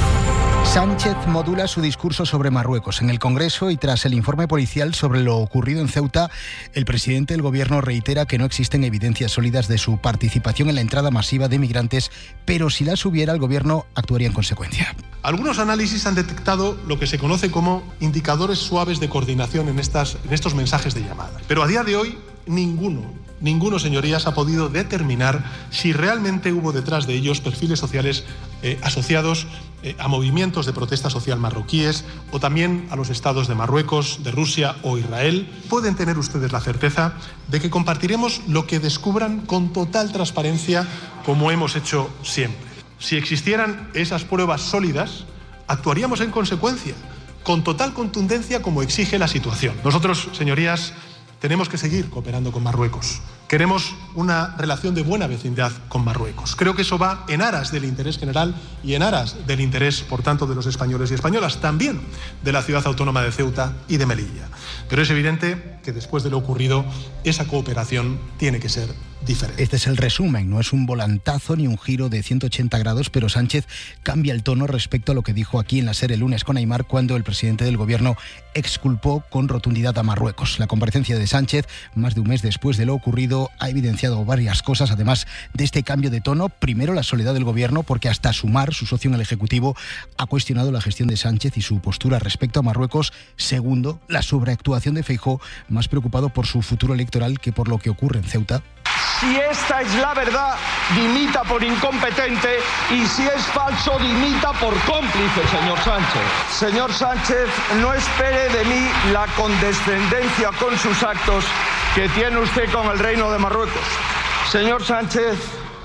Sánchez modula su discurso sobre Marruecos. En el Congreso y tras el informe policial sobre lo ocurrido en Ceuta, el presidente del Gobierno reitera que no existen evidencias sólidas de su participación en la entrada masiva de migrantes, pero si las hubiera, el Gobierno actuaría en consecuencia. Algunos análisis han detectado lo que se conoce como indicadores suaves de coordinación en estos mensajes de llamada. Pero a día de hoy, ninguno, señorías, ha podido determinar si realmente hubo detrás de ellos perfiles sociales asociados a movimientos de protesta social marroquíes o también a los estados de Marruecos, de Rusia o Israel. Pueden tener ustedes la certeza de que compartiremos lo que descubran con total transparencia, como hemos hecho siempre. Si existieran esas pruebas sólidas, actuaríamos en consecuencia, con total contundencia, como exige la situación. Nosotros, señorías, tenemos que seguir cooperando con Marruecos. Queremos una relación de buena vecindad con Marruecos. Creo que eso va en aras del interés general y en aras del interés, por tanto, de los españoles y españolas, también de la ciudad autónoma de Ceuta y de Melilla. Pero es evidente que después de lo ocurrido, esa cooperación tiene que ser diferente. Este es el resumen, no es un volantazo ni un giro de 180 grados, pero Sánchez cambia el tono respecto a lo que dijo aquí en la SER el lunes con Aimar, cuando el presidente del Gobierno exculpó con rotundidad a Marruecos. La comparecencia de Sánchez, más de un mes después de lo ocurrido, ha evidenciado varias cosas, además de este cambio de tono. Primero, la soledad del Gobierno, porque hasta Sumar, su socio en el Ejecutivo, ha cuestionado la gestión de Sánchez y su postura respecto a Marruecos. Segundo, la sobreactuación de Feijóo, más preocupado por su futuro electoral que por lo que ocurre en Ceuta. Si esta es la verdad, dimita por incompetente, y si es falso, dimita por cómplice, señor Sánchez. Señor Sánchez, no espere de mí la condescendencia con sus actos que tiene usted con el Reino de Marruecos. Señor Sánchez,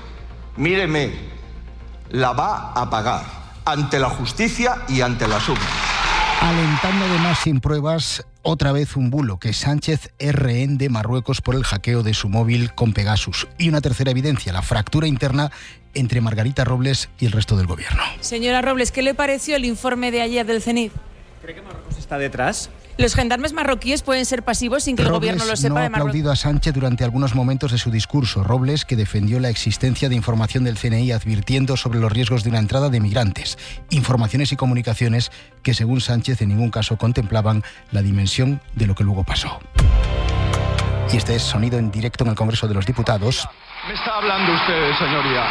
míreme, la va a pagar ante la justicia y ante las urnas. Alentando además sin pruebas otra vez un bulo, que Sánchez es rehén de Marruecos por el hackeo de su móvil con Pegasus. Y una tercera evidencia, la fractura interna entre Margarita Robles y el resto del Gobierno. Señora Robles, ¿qué le pareció el informe de ayer del CENIF? ¿Cree que Marruecos está detrás? Los gendarmes marroquíes pueden ser pasivos sin que el Gobierno lo sepa de Marruecos. No ha aplaudido a Sánchez durante algunos momentos de su discurso. Robles, que defendió la existencia de información del CNI advirtiendo sobre los riesgos de una entrada de migrantes. Informaciones y comunicaciones que, según Sánchez, en ningún caso contemplaban la dimensión de lo que luego pasó. Y este es sonido en directo en el Congreso de los Diputados. ¿Me está hablando usted, señoría?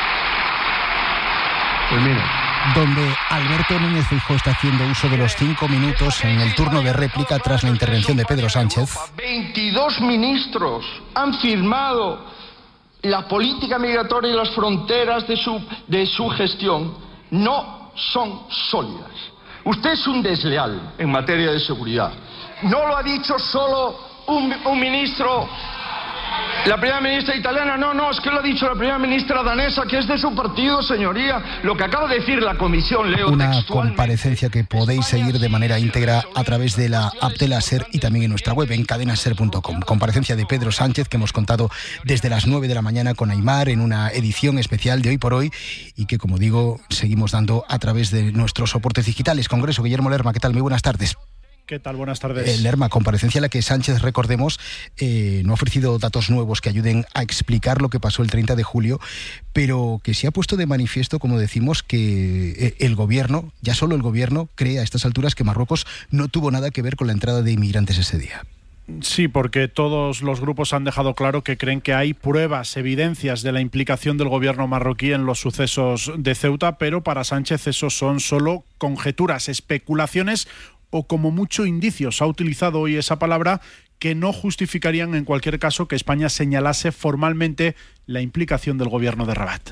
Pues mire, donde Alberto Núñez Feijóo está haciendo uso de los 5 minutos en el turno de réplica tras la intervención de Pedro Sánchez. 22 ministros han firmado la política migratoria y las fronteras de su gestión. No son sólidas. Usted es un desleal en materia de seguridad. No lo ha dicho solo un ministro, la primera ministra italiana, no, es que lo ha dicho la primera ministra danesa, que es de su partido, señoría. Lo que acaba de decir la comisión, leo una textualmente. Comparecencia que podéis seguir de manera íntegra a través de la app de la SER y también en nuestra web en cadenaser.com. Comparecencia de Pedro Sánchez que hemos contado desde las 9 de la mañana con Aimar en una edición especial de Hoy por Hoy y que, como digo, seguimos dando a través de nuestros soportes digitales. Congreso, Guillermo Lerma, ¿qué tal? Muy buenas tardes. ¿Qué tal? Buenas tardes. Lerma, comparecencia en la que Sánchez, recordemos, no ha ofrecido datos nuevos que ayuden a explicar lo que pasó el 30 de julio, pero que sí ha puesto de manifiesto, como decimos, que el gobierno, ya solo el gobierno, cree a estas alturas que Marruecos no tuvo nada que ver con la entrada de inmigrantes ese día. Sí, porque todos los grupos han dejado claro que creen que hay pruebas, evidencias de la implicación del gobierno marroquí en los sucesos de Ceuta, pero para Sánchez esos son solo conjeturas, especulaciones o como mucho indicios. Ha utilizado hoy esa palabra que no justificarían en cualquier caso que España señalase formalmente la implicación del gobierno de Rabat.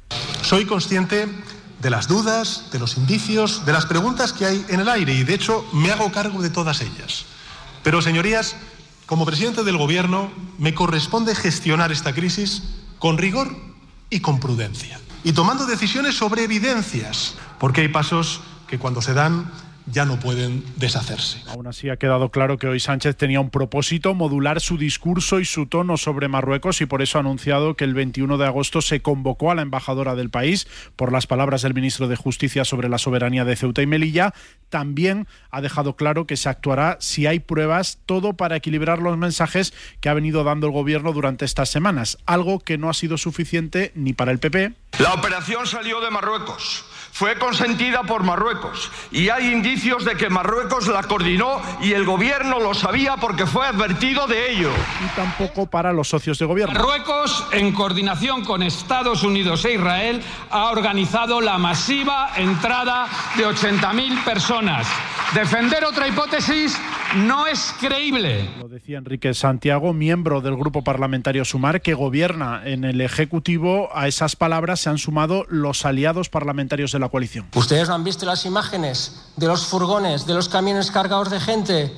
Soy consciente de las dudas, de los indicios, de las preguntas que hay en el aire y de hecho me hago cargo de todas ellas. Pero, señorías, como presidente del gobierno me corresponde gestionar esta crisis con rigor y con prudencia y tomando decisiones sobre evidencias, porque hay pasos que cuando se dan ya no pueden deshacerse. Aún así ha quedado claro que hoy Sánchez tenía un propósito, modular su discurso y su tono sobre Marruecos, y por eso ha anunciado que el 21 de agosto se convocó a la embajadora del país por las palabras del ministro de Justicia sobre la soberanía de Ceuta y Melilla. También ha dejado claro que se actuará si hay pruebas, todo para equilibrar los mensajes que ha venido dando el gobierno durante estas semanas, algo que no ha sido suficiente ni para el PP. La operación salió de Marruecos. Fue consentida por Marruecos y hay indicios de que Marruecos la coordinó y el gobierno lo sabía porque fue advertido de ello. Y tampoco para los socios de gobierno. Marruecos, en coordinación con Estados Unidos e Israel, ha organizado la masiva entrada de 80.000 personas. Defender otra hipótesis no es creíble. Lo decía Enrique Santiago, miembro del grupo parlamentario Sumar, que gobierna en el Ejecutivo. A esas palabras se han sumado los aliados parlamentarios de la coalición. ¿Ustedes no han visto las imágenes de los furgones, de los camiones cargados de gente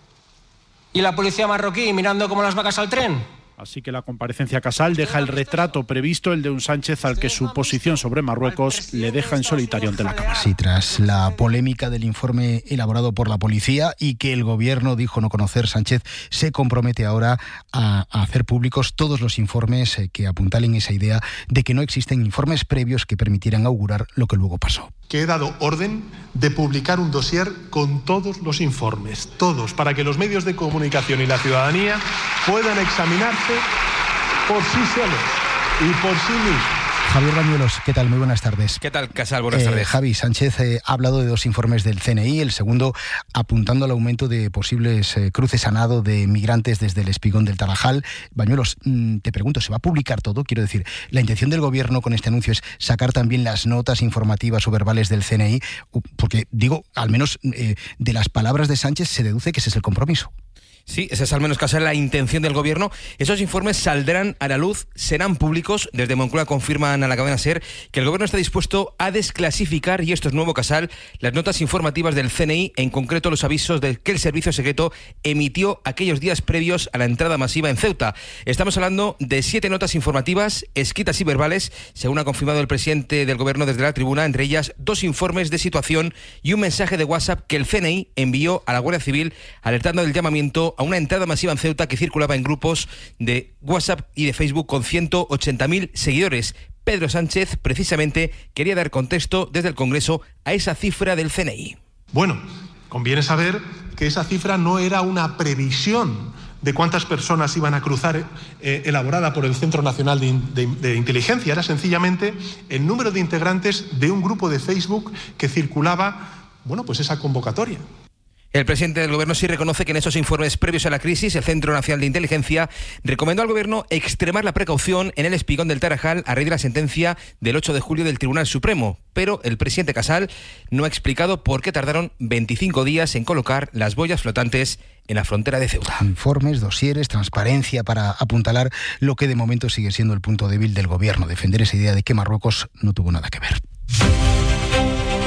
y la policía marroquí mirando como las vacas al tren? Así que la comparecencia Casal deja el retrato previsto, el de un Sánchez al que su posición sobre Marruecos le deja en solitario ante la Cámara. Sí, tras la polémica del informe elaborado por la policía y que el gobierno dijo no conocer, Sánchez se compromete ahora a hacer públicos todos los informes que apuntalen esa idea de que no existen informes previos que permitieran augurar lo que luego pasó. Que he dado orden de publicar un dossier con todos los informes, todos, para que los medios de comunicación y la ciudadanía puedan examinarse por sí solos y por sí mismos. Javier Bañuelos, ¿qué tal? Muy buenas tardes. ¿Qué tal, Casal? Buenas tardes. Javi, Sánchez ha hablado de dos informes del CNI, el segundo apuntando al aumento de posibles cruces a nado de migrantes desde el espigón del Tarajal. Bañuelos, te pregunto, ¿se va a publicar todo? Quiero decir, ¿la intención del gobierno con este anuncio es sacar también las notas informativas o verbales del CNI? Porque, digo, al menos de las palabras de Sánchez se deduce que ese es el compromiso. Sí, esa es al menos casi la intención del gobierno. Esos informes saldrán a la luz, serán públicos. Desde Moncloa confirman a la cadena SER que el gobierno está dispuesto a desclasificar, y esto es nuevo, Casal, las notas informativas del CNI, en concreto los avisos de que el servicio secreto emitió aquellos días previos a la entrada masiva en Ceuta. Estamos hablando de 7 notas informativas, escritas y verbales, según ha confirmado el presidente del gobierno desde la tribuna, entre ellas 2 informes de situación y un mensaje de WhatsApp que el CNI envió a la Guardia Civil alertando del llamamiento a una entrada masiva en Ceuta que circulaba en grupos de WhatsApp y de Facebook con 180.000 seguidores. Pedro Sánchez precisamente quería dar contexto desde el Congreso a esa cifra del CNI. Bueno, conviene saber que esa cifra no era una previsión de cuántas personas iban a cruzar elaborada por el Centro Nacional de Inteligencia. Era sencillamente el número de integrantes de un grupo de Facebook que circulaba, bueno, pues esa convocatoria. El presidente del gobierno sí reconoce que en esos informes previos a la crisis, el Centro Nacional de Inteligencia recomendó al gobierno extremar la precaución en el espigón del Tarajal a raíz de la sentencia del 8 de julio del Tribunal Supremo. Pero el presidente Casal no ha explicado por qué tardaron 25 días en colocar las boyas flotantes en la frontera de Ceuta. Informes, dosieres, transparencia para apuntalar lo que de momento sigue siendo el punto débil del gobierno, defender esa idea de que Marruecos no tuvo nada que ver.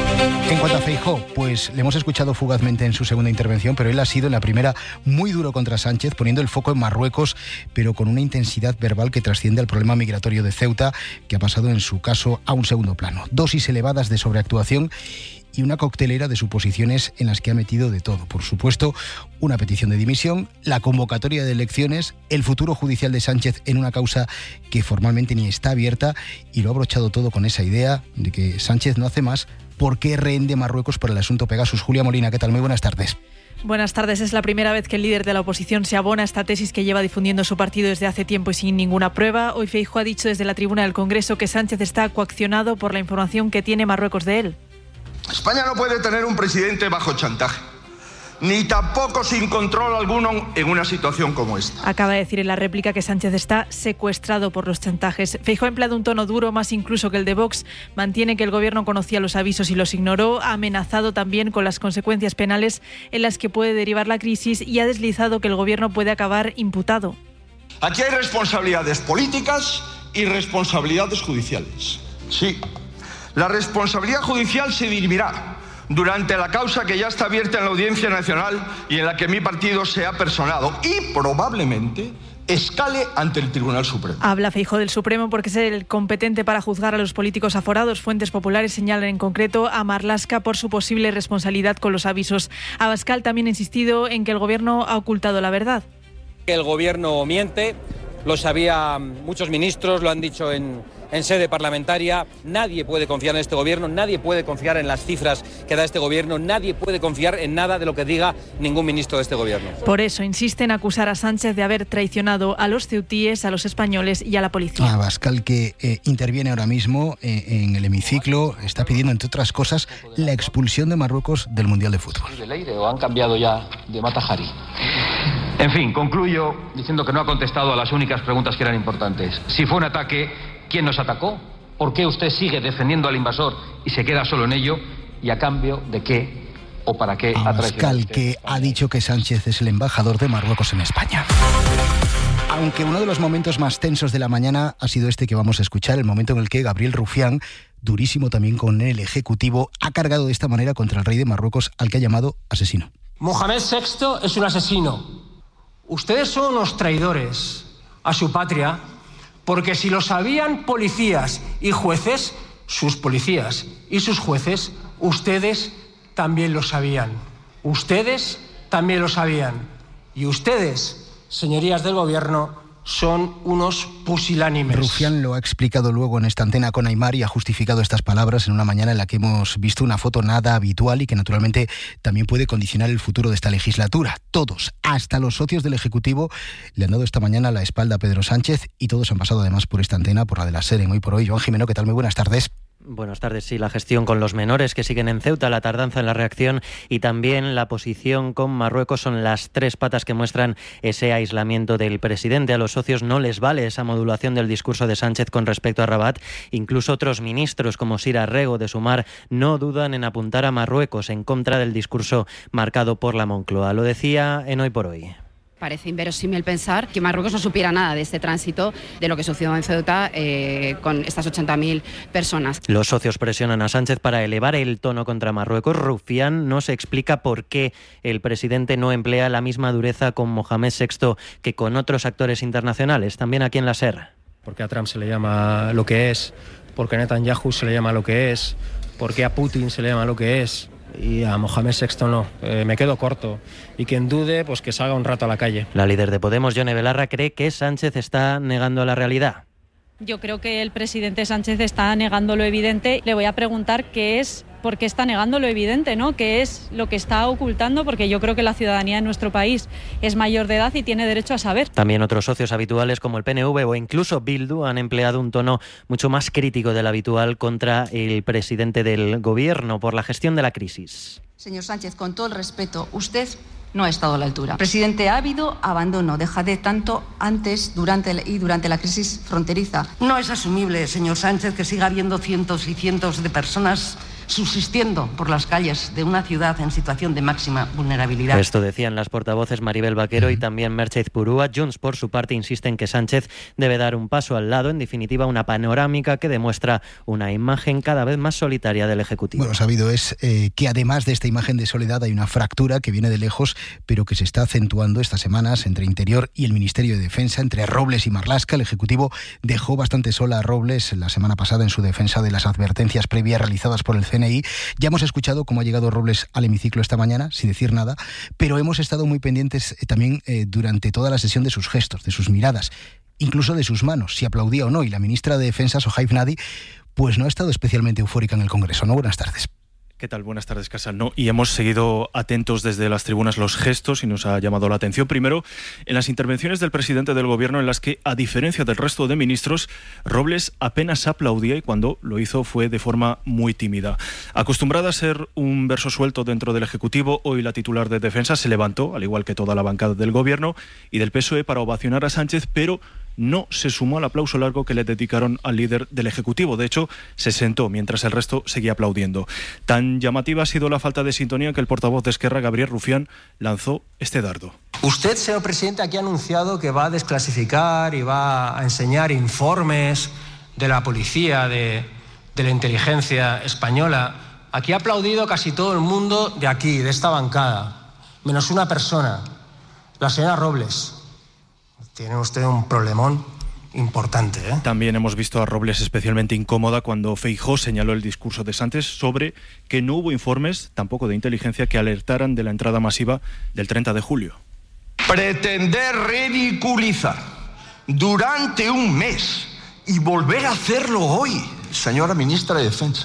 En cuanto a Feijóo, pues le hemos escuchado fugazmente en su segunda intervención, pero él ha sido en la primera muy duro contra Sánchez, poniendo el foco en Marruecos, pero con una intensidad verbal que trasciende al problema migratorio de Ceuta, que ha pasado en su caso a un segundo plano. Dosis elevadas de sobreactuación y una coctelera de suposiciones en las que ha metido de todo. Por supuesto, una petición de dimisión, la convocatoria de elecciones, el futuro judicial de Sánchez en una causa que formalmente ni está abierta, y lo ha abrochado todo con esa idea de que Sánchez no hace más porque rehén de Marruecos por el asunto Pegasus. Julia Molina, ¿qué tal? Muy buenas tardes. Buenas tardes. Es la primera vez que el líder de la oposición se abona a esta tesis que lleva difundiendo su partido desde hace tiempo y sin ninguna prueba. Hoy Feijóo ha dicho desde la tribuna del Congreso que Sánchez está coaccionado por la información que tiene Marruecos de él. España no puede tener un presidente bajo chantaje, ni tampoco sin control alguno en una situación como esta. Acaba de decir en la réplica que Sánchez está secuestrado por los chantajes. Feijóo ha empleado un tono duro, más incluso que el de Vox. Mantiene que el gobierno conocía los avisos y los ignoró. Ha amenazado también con las consecuencias penales en las que puede derivar la crisis y ha deslizado que el gobierno puede acabar imputado. Aquí hay responsabilidades políticas y responsabilidades judiciales. Sí, la responsabilidad judicial se dirimirá durante la causa que ya está abierta en la Audiencia Nacional y en la que mi partido se ha personado, y probablemente escale ante el Tribunal Supremo. Habla Feijóo del Supremo porque es el competente para juzgar a los políticos aforados. Fuentes populares señalan en concreto a Marlaska por su posible responsabilidad con los avisos. Abascal también ha insistido en que el gobierno ha ocultado la verdad. El gobierno miente, lo sabían muchos ministros, lo han dicho en sede parlamentaria. Nadie puede confiar en este gobierno, nadie puede confiar en las cifras que da este gobierno, nadie puede confiar en nada de lo que diga ningún ministro de este gobierno. Por eso insiste en acusar a Sánchez de haber traicionado a los ceutíes, a los españoles y a la policía. Abascal, que interviene ahora mismo en el hemiciclo, está pidiendo, entre otras cosas, la expulsión de Marruecos del Mundial de Fútbol. ¿De Leire o han cambiado ya de Matajari? En fin, concluyo diciendo que no ha contestado a las únicas preguntas que eran importantes. Si fue un ataque, ¿quién nos atacó? ¿Por qué usted sigue defendiendo al invasor y se queda solo en ello? ¿Y a cambio de qué o para qué ha traicionado usted? Abascal, que ha dicho que Sánchez es el embajador de Marruecos en España. Aunque uno de los momentos más tensos de la mañana ha sido este que vamos a escuchar, el momento en el que Gabriel Rufián, durísimo también con el Ejecutivo, ha cargado de esta manera contra el rey de Marruecos, al que ha llamado asesino. Mohamed VI es un asesino. Ustedes son unos traidores a su patria, porque si lo sabían policías y jueces, sus policías y sus jueces, ustedes también lo sabían. Ustedes también lo sabían. Y ustedes, señorías del gobierno, son unos pusilánimes. Rufián lo ha explicado luego en esta antena con Aimar y ha justificado estas palabras en una mañana en la que hemos visto una foto nada habitual y que naturalmente también puede condicionar el futuro de esta legislatura. Todos, hasta los socios del Ejecutivo, le han dado esta mañana la espalda a Pedro Sánchez y todos han pasado además por esta antena, por la de la SER en Hoy por Hoy. Joan Jimeno, ¿qué tal? Muy buenas tardes. Buenas tardes. Sí, la gestión con los menores que siguen en Ceuta, la tardanza en la reacción y también la posición con Marruecos son las tres patas que muestran ese aislamiento del presidente. A los socios no les vale esa modulación del discurso de Sánchez con respecto a Rabat. Incluso otros ministros como Sira Rego de Sumar no dudan en apuntar a Marruecos en contra del discurso marcado por la Moncloa. Lo decía en Hoy por Hoy. Parece inverosímil pensar que Marruecos no supiera nada de este tránsito, de lo que sucedió en Ceuta con estas 80.000 personas. Los socios presionan a Sánchez para elevar el tono contra Marruecos. Rufián no se explica por qué el presidente no emplea la misma dureza con Mohamed VI que con otros actores internacionales, también aquí en la SER. Porque a Trump se le llama lo que es, porque a Netanyahu se le llama lo que es, porque a Putin se le llama lo que es. Y a Mohamed VI no, me quedo corto. Y quien dude, pues que salga un rato a la calle. La líder de Podemos, Yone Belarra, cree que Sánchez está negando la realidad. Yo creo que el presidente Sánchez está negando lo evidente. Le voy a preguntar por qué está negando lo evidente, ¿no? ¿Qué es lo que está ocultando? Porque yo creo que la ciudadanía de nuestro país es mayor de edad y tiene derecho a saber. También otros socios habituales como el PNV o incluso Bildu han empleado un tono mucho más crítico del habitual contra el presidente del gobierno por la gestión de la crisis. Señor Sánchez, con todo el respeto, usted no ha estado a la altura. Presidente, ha habido abandono, dejadez tanto antes, durante la crisis fronteriza. No es asumible, señor Sánchez, que siga habiendo cientos y cientos de personas subsistiendo por las calles de una ciudad en situación de máxima vulnerabilidad. Esto decían las portavoces Maribel Vaquero y también Merche Purúa. Junts, por su parte, insiste en que Sánchez debe dar un paso al lado, en definitiva, una panorámica que demuestra una imagen cada vez más solitaria del Ejecutivo. Bueno, sabido es que además de esta imagen de soledad hay una fractura que viene de lejos, pero que se está acentuando estas semanas entre Interior y el Ministerio de Defensa, entre Robles y Marlaska. El Ejecutivo dejó bastante sola a Robles la semana pasada en su defensa de las advertencias previas realizadas por el CNI. Ya hemos escuchado cómo ha llegado Robles al hemiciclo esta mañana, sin decir nada, pero hemos estado muy pendientes también durante toda la sesión de sus gestos, de sus miradas, incluso de sus manos, si aplaudía o no. Y la ministra de Defensa, Sohaib Nadi, pues no ha estado especialmente eufórica en el Congreso, ¿no? Buenas tardes. ¿Qué tal? Buenas tardes, Casal. No, y hemos seguido atentos desde las tribunas los gestos y nos ha llamado la atención. Primero, en las intervenciones del presidente del Gobierno, en las que, a diferencia del resto de ministros, Robles apenas aplaudía y cuando lo hizo fue de forma muy tímida. Acostumbrada a ser un verso suelto dentro del Ejecutivo, hoy la titular de Defensa se levantó, al igual que toda la bancada del Gobierno y del PSOE, para ovacionar a Sánchez, pero no se sumó al aplauso largo que le dedicaron al líder del Ejecutivo. De hecho, se sentó mientras el resto seguía aplaudiendo. Tan llamativa ha sido la falta de sintonía que el portavoz de Esquerra, Gabriel Rufián, lanzó este dardo. Usted, señor presidente, aquí ha anunciado que va a desclasificar y va a enseñar informes de la policía, de la inteligencia española. Aquí ha aplaudido casi todo el mundo de aquí, de esta bancada, menos una persona, la señora Robles. Tiene usted un problemón importante, ¿eh? También hemos visto a Robles especialmente incómoda cuando Feijóo señaló el discurso de Sánchez sobre que no hubo informes, tampoco de inteligencia, que alertaran de la entrada masiva del 30 de julio. Pretender ridiculizar durante un mes y volver a hacerlo hoy, señora ministra de Defensa,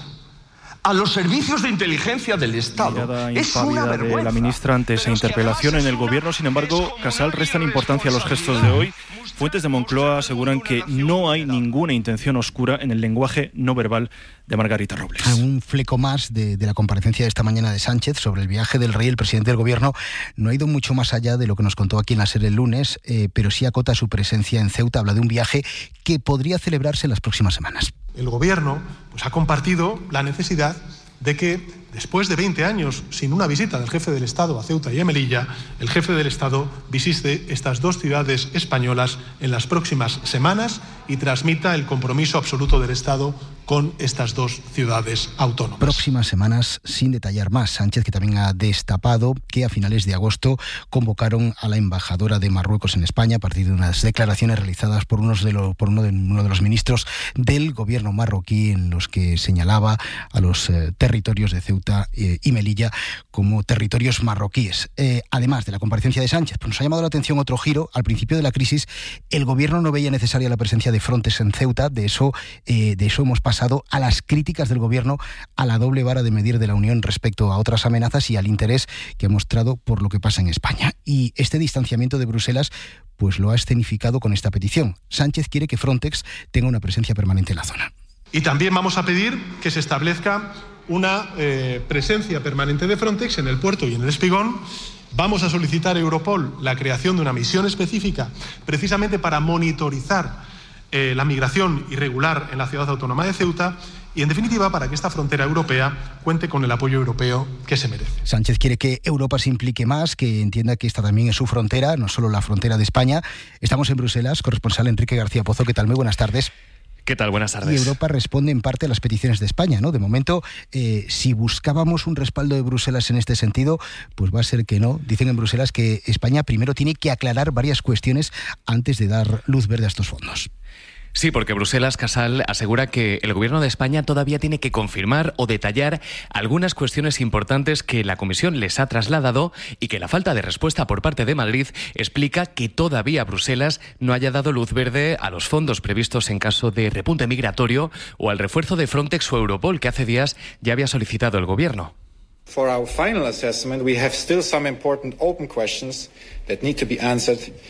a los servicios de inteligencia del Estado. Mirada es una impávida vergüenza. de la ministra ante esa interpelación en el Gobierno. Sin embargo, Casal, restan importancia a los gestos de hoy. Fuentes de Moncloa aseguran que no hay ninguna intención oscura en el lenguaje no verbal de Margarita Robles. Un fleco más de la comparecencia de esta mañana de Sánchez sobre el viaje del rey. El presidente del Gobierno no ha ido mucho más allá de lo que nos contó aquí en la SER el lunes, pero sí acota su presencia en Ceuta. Habla de un viaje que podría celebrarse en las próximas semanas. El Gobierno ha compartido la necesidad de que, después de 20 años sin una visita del jefe del Estado a Ceuta y a Melilla, el jefe del Estado visite estas dos ciudades españolas en las próximas semanas y transmita el compromiso absoluto del Estado con estas dos ciudades autónomas. Próximas semanas, sin detallar más. Sánchez, que también ha destapado que a finales de agosto convocaron a la embajadora de Marruecos en España a partir de unas declaraciones realizadas por uno de los ministros del Gobierno marroquí, en los que señalaba a los territorios de Ceuta y Melilla como territorios marroquíes. Además de la comparecencia de Sánchez, pues nos ha llamado la atención otro giro. Al principio de la crisis, el Gobierno no veía necesaria la presencia de Frontex en Ceuta. De eso hemos pasado a las críticas del Gobierno a la doble vara de medir de la Unión respecto a otras amenazas y al interés que ha mostrado por lo que pasa en España. Y este distanciamiento de Bruselas pues lo ha escenificado con esta petición. Sánchez quiere que Frontex tenga una presencia permanente en la zona. Y también vamos a pedir que se establezca una presencia permanente de Frontex en el puerto y en el Espigón. Vamos a solicitar a Europol la creación de una misión específica precisamente para monitorizar la migración irregular en la ciudad autónoma de Ceuta y, en definitiva, para que esta frontera europea cuente con el apoyo europeo que se merece. Sánchez quiere que Europa se implique más, que entienda que esta también es su frontera, no solo la frontera de España. Estamos en Bruselas, corresponsal Enrique García Pozo. ¿Qué tal? Muy buenas tardes. ¿Qué tal? Buenas tardes. Y Europa responde en parte a las peticiones de España, ¿no? De momento, si buscábamos un respaldo de Bruselas en este sentido, pues va a ser que no. Dicen en Bruselas que España primero tiene que aclarar varias cuestiones antes de dar luz verde a estos fondos. Sí, porque Bruselas, Casal, asegura que el Gobierno de España todavía tiene que confirmar o detallar algunas cuestiones importantes que la Comisión les ha trasladado y que la falta de respuesta por parte de Madrid explica que todavía Bruselas no haya dado luz verde a los fondos previstos en caso de repunte migratorio o al refuerzo de Frontex o Europol que hace días ya había solicitado el Gobierno. For our final assessment, we have still some important open questions that need to be answered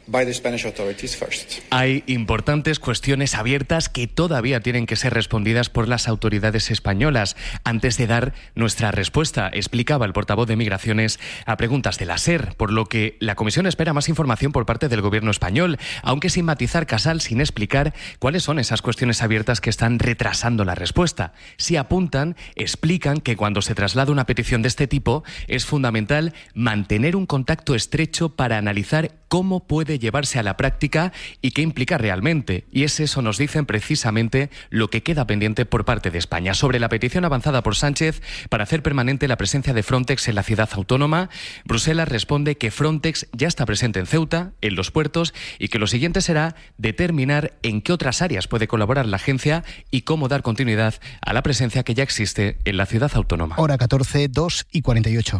Hay importantes cuestiones abiertas que todavía tienen que ser respondidas por las autoridades españolas antes de dar nuestra respuesta, explicaba el portavoz de Migraciones a preguntas de la SER, por lo que la Comisión espera más información por parte del Gobierno español, aunque sin matizar, Casal, sin explicar cuáles son esas cuestiones abiertas que están retrasando la respuesta. Si apuntan, explican que cuando se traslada una petición de este tipo es fundamental mantener un contacto estrecho para analizar cómo puede llevarse a la práctica y qué implica realmente. Y es eso, nos dicen precisamente, lo que queda pendiente por parte de España. Sobre la petición avanzada por Sánchez para hacer permanente la presencia de Frontex en la ciudad autónoma, Bruselas responde que Frontex ya está presente en Ceuta, en los puertos, y que lo siguiente será determinar en qué otras áreas puede colaborar la agencia y cómo dar continuidad a la presencia que ya existe en la ciudad autónoma. Hora 14, 2:48.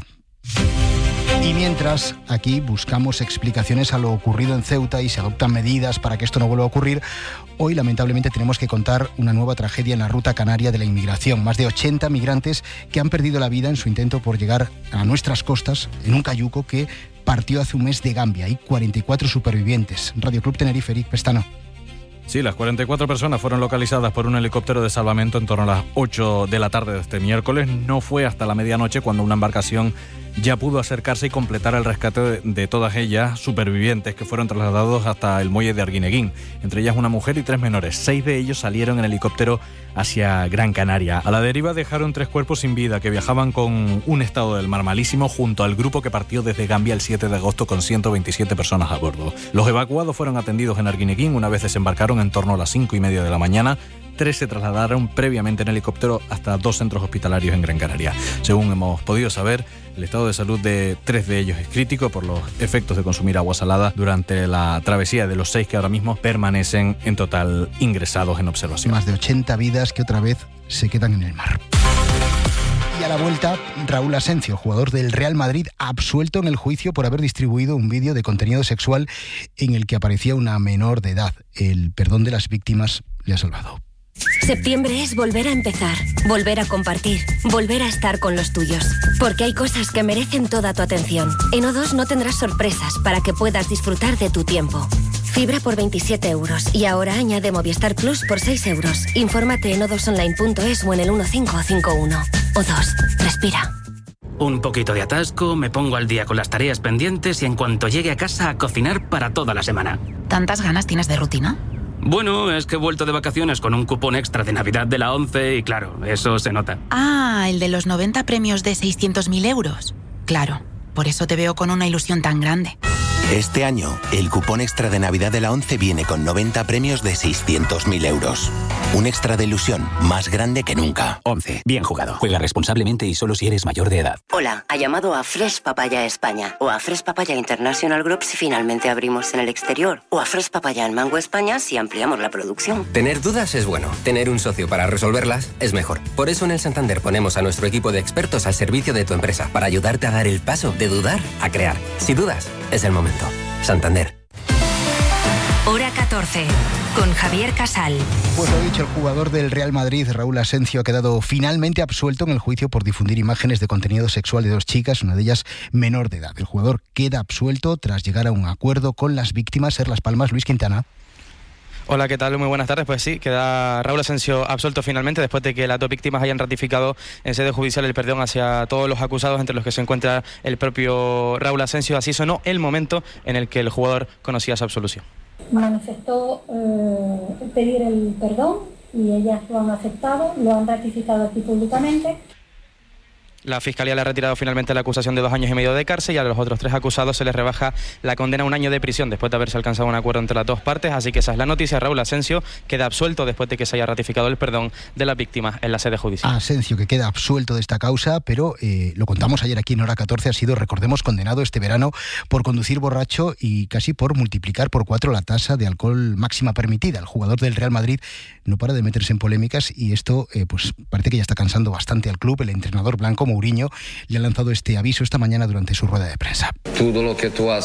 Y mientras aquí buscamos explicaciones a lo ocurrido en Ceuta y se adoptan medidas para que esto no vuelva a ocurrir, hoy lamentablemente tenemos que contar una nueva tragedia en la ruta canaria de la inmigración. Más de 80 migrantes que han perdido la vida en su intento por llegar a nuestras costas en un cayuco que partió hace un mes de Gambia. Hay 44 supervivientes. Radio Club Tenerife, Eric Pestano. Sí, las 44 personas fueron localizadas por un helicóptero de salvamento en torno a las 8 de la tarde de este miércoles. No fue hasta la medianoche cuando una embarcación ya pudo acercarse y completar el rescate de todas ellas supervivientes que fueron trasladados hasta el muelle de Arguineguín. Entre ellas una mujer y 3 menores. 6 de ellos salieron en helicóptero hacia Gran Canaria. A la deriva dejaron 3 cuerpos sin vida que viajaban con un estado del mar malísimo junto al grupo que partió desde Gambia el 7 de agosto con 127 personas a bordo. Los evacuados fueron atendidos en Arguineguín una vez desembarcaron en torno a las 5:30 de la mañana. 3 se trasladaron previamente en helicóptero hasta 2 centros hospitalarios en Gran Canaria. Según hemos podido saber, el estado de salud de 3 de ellos es crítico por los efectos de consumir agua salada durante la travesía, de los 6 que ahora mismo permanecen en total ingresados en observación. Más de 80 vidas que otra vez se quedan en el mar. Y a la vuelta, Raúl Asencio, jugador del Real Madrid, absuelto en el juicio por haber distribuido un vídeo de contenido sexual en el que aparecía una menor de edad. El perdón de las víctimas le ha salvado. Septiembre es volver a empezar, volver a compartir, volver a estar con los tuyos. Porque hay cosas que merecen toda tu atención. En O2 no tendrás sorpresas para que puedas disfrutar de tu tiempo. Fibra por 27 euros y ahora añade Movistar Plus por 6 euros. Infórmate en o2online.es o en el 1551. O2, respira. Un poquito de atasco, me pongo al día con las tareas pendientes y en cuanto llegue a casa a cocinar para toda la semana. ¿Tantas ganas tienes de rutina? Bueno, es que he vuelto de vacaciones con un cupón extra de Navidad de la 11 y claro, eso se nota. Ah, el de los 90 premios de 600.000 euros. Claro, por eso te veo con una ilusión tan grande. Este año, el cupón extra de Navidad de la 11 viene con 90 premios de 600.000 euros. Un extra de ilusión más grande que nunca. 11. Bien jugado. Juega responsablemente y solo si eres mayor de edad. Hola, ha llamado a Fresh Papaya España o a Fresh Papaya International Group si finalmente abrimos en el exterior o a Fresh Papaya en Mango España si ampliamos la producción. Tener dudas es bueno. Tener un socio para resolverlas es mejor. Por eso en el Santander ponemos a nuestro equipo de expertos al servicio de tu empresa para ayudarte a dar el paso de dudar a crear. Si dudas, es el momento. Santander. Hora 14, con Javier Casal. Pues lo dicho, el jugador del Real Madrid, Raúl Asencio, ha quedado finalmente absuelto en el juicio por difundir imágenes de contenido sexual de 2 chicas, una de ellas menor de edad. El jugador queda absuelto tras llegar a un acuerdo con las víctimas. Ser Las Palmas, Luis Quintana. Hola, ¿qué tal? Muy buenas tardes. Pues sí, queda Raúl Asencio absuelto finalmente después de que las 2 víctimas hayan ratificado en sede judicial el perdón hacia todos los acusados, entre los que se encuentra el propio Raúl Asencio. Así sonó el momento en el que el jugador conocía su absolución. Manifestó pedir el perdón y ellas lo han aceptado, lo han ratificado aquí públicamente. La Fiscalía le ha retirado finalmente la acusación de 2 años y medio de cárcel y a los otros 3 acusados se les rebaja la condena a 1 año de prisión después de haberse alcanzado un acuerdo entre las 2 partes. Así que esa es la noticia. Raúl Asencio queda absuelto después de que se haya ratificado el perdón de las víctimas en la sede judicial. Asencio, que queda absuelto de esta causa, pero lo contamos ayer aquí en Hora 14, ha sido, recordemos, condenado este verano por conducir borracho y casi por multiplicar por 4 la tasa de alcohol máxima permitida. El jugador del Real Madrid no para de meterse en polémicas y esto pues parece que ya está cansando bastante al club. El entrenador blanco, Mourinho, le ha lanzado este aviso esta mañana durante su rueda de prensa. Todo lo que tú haces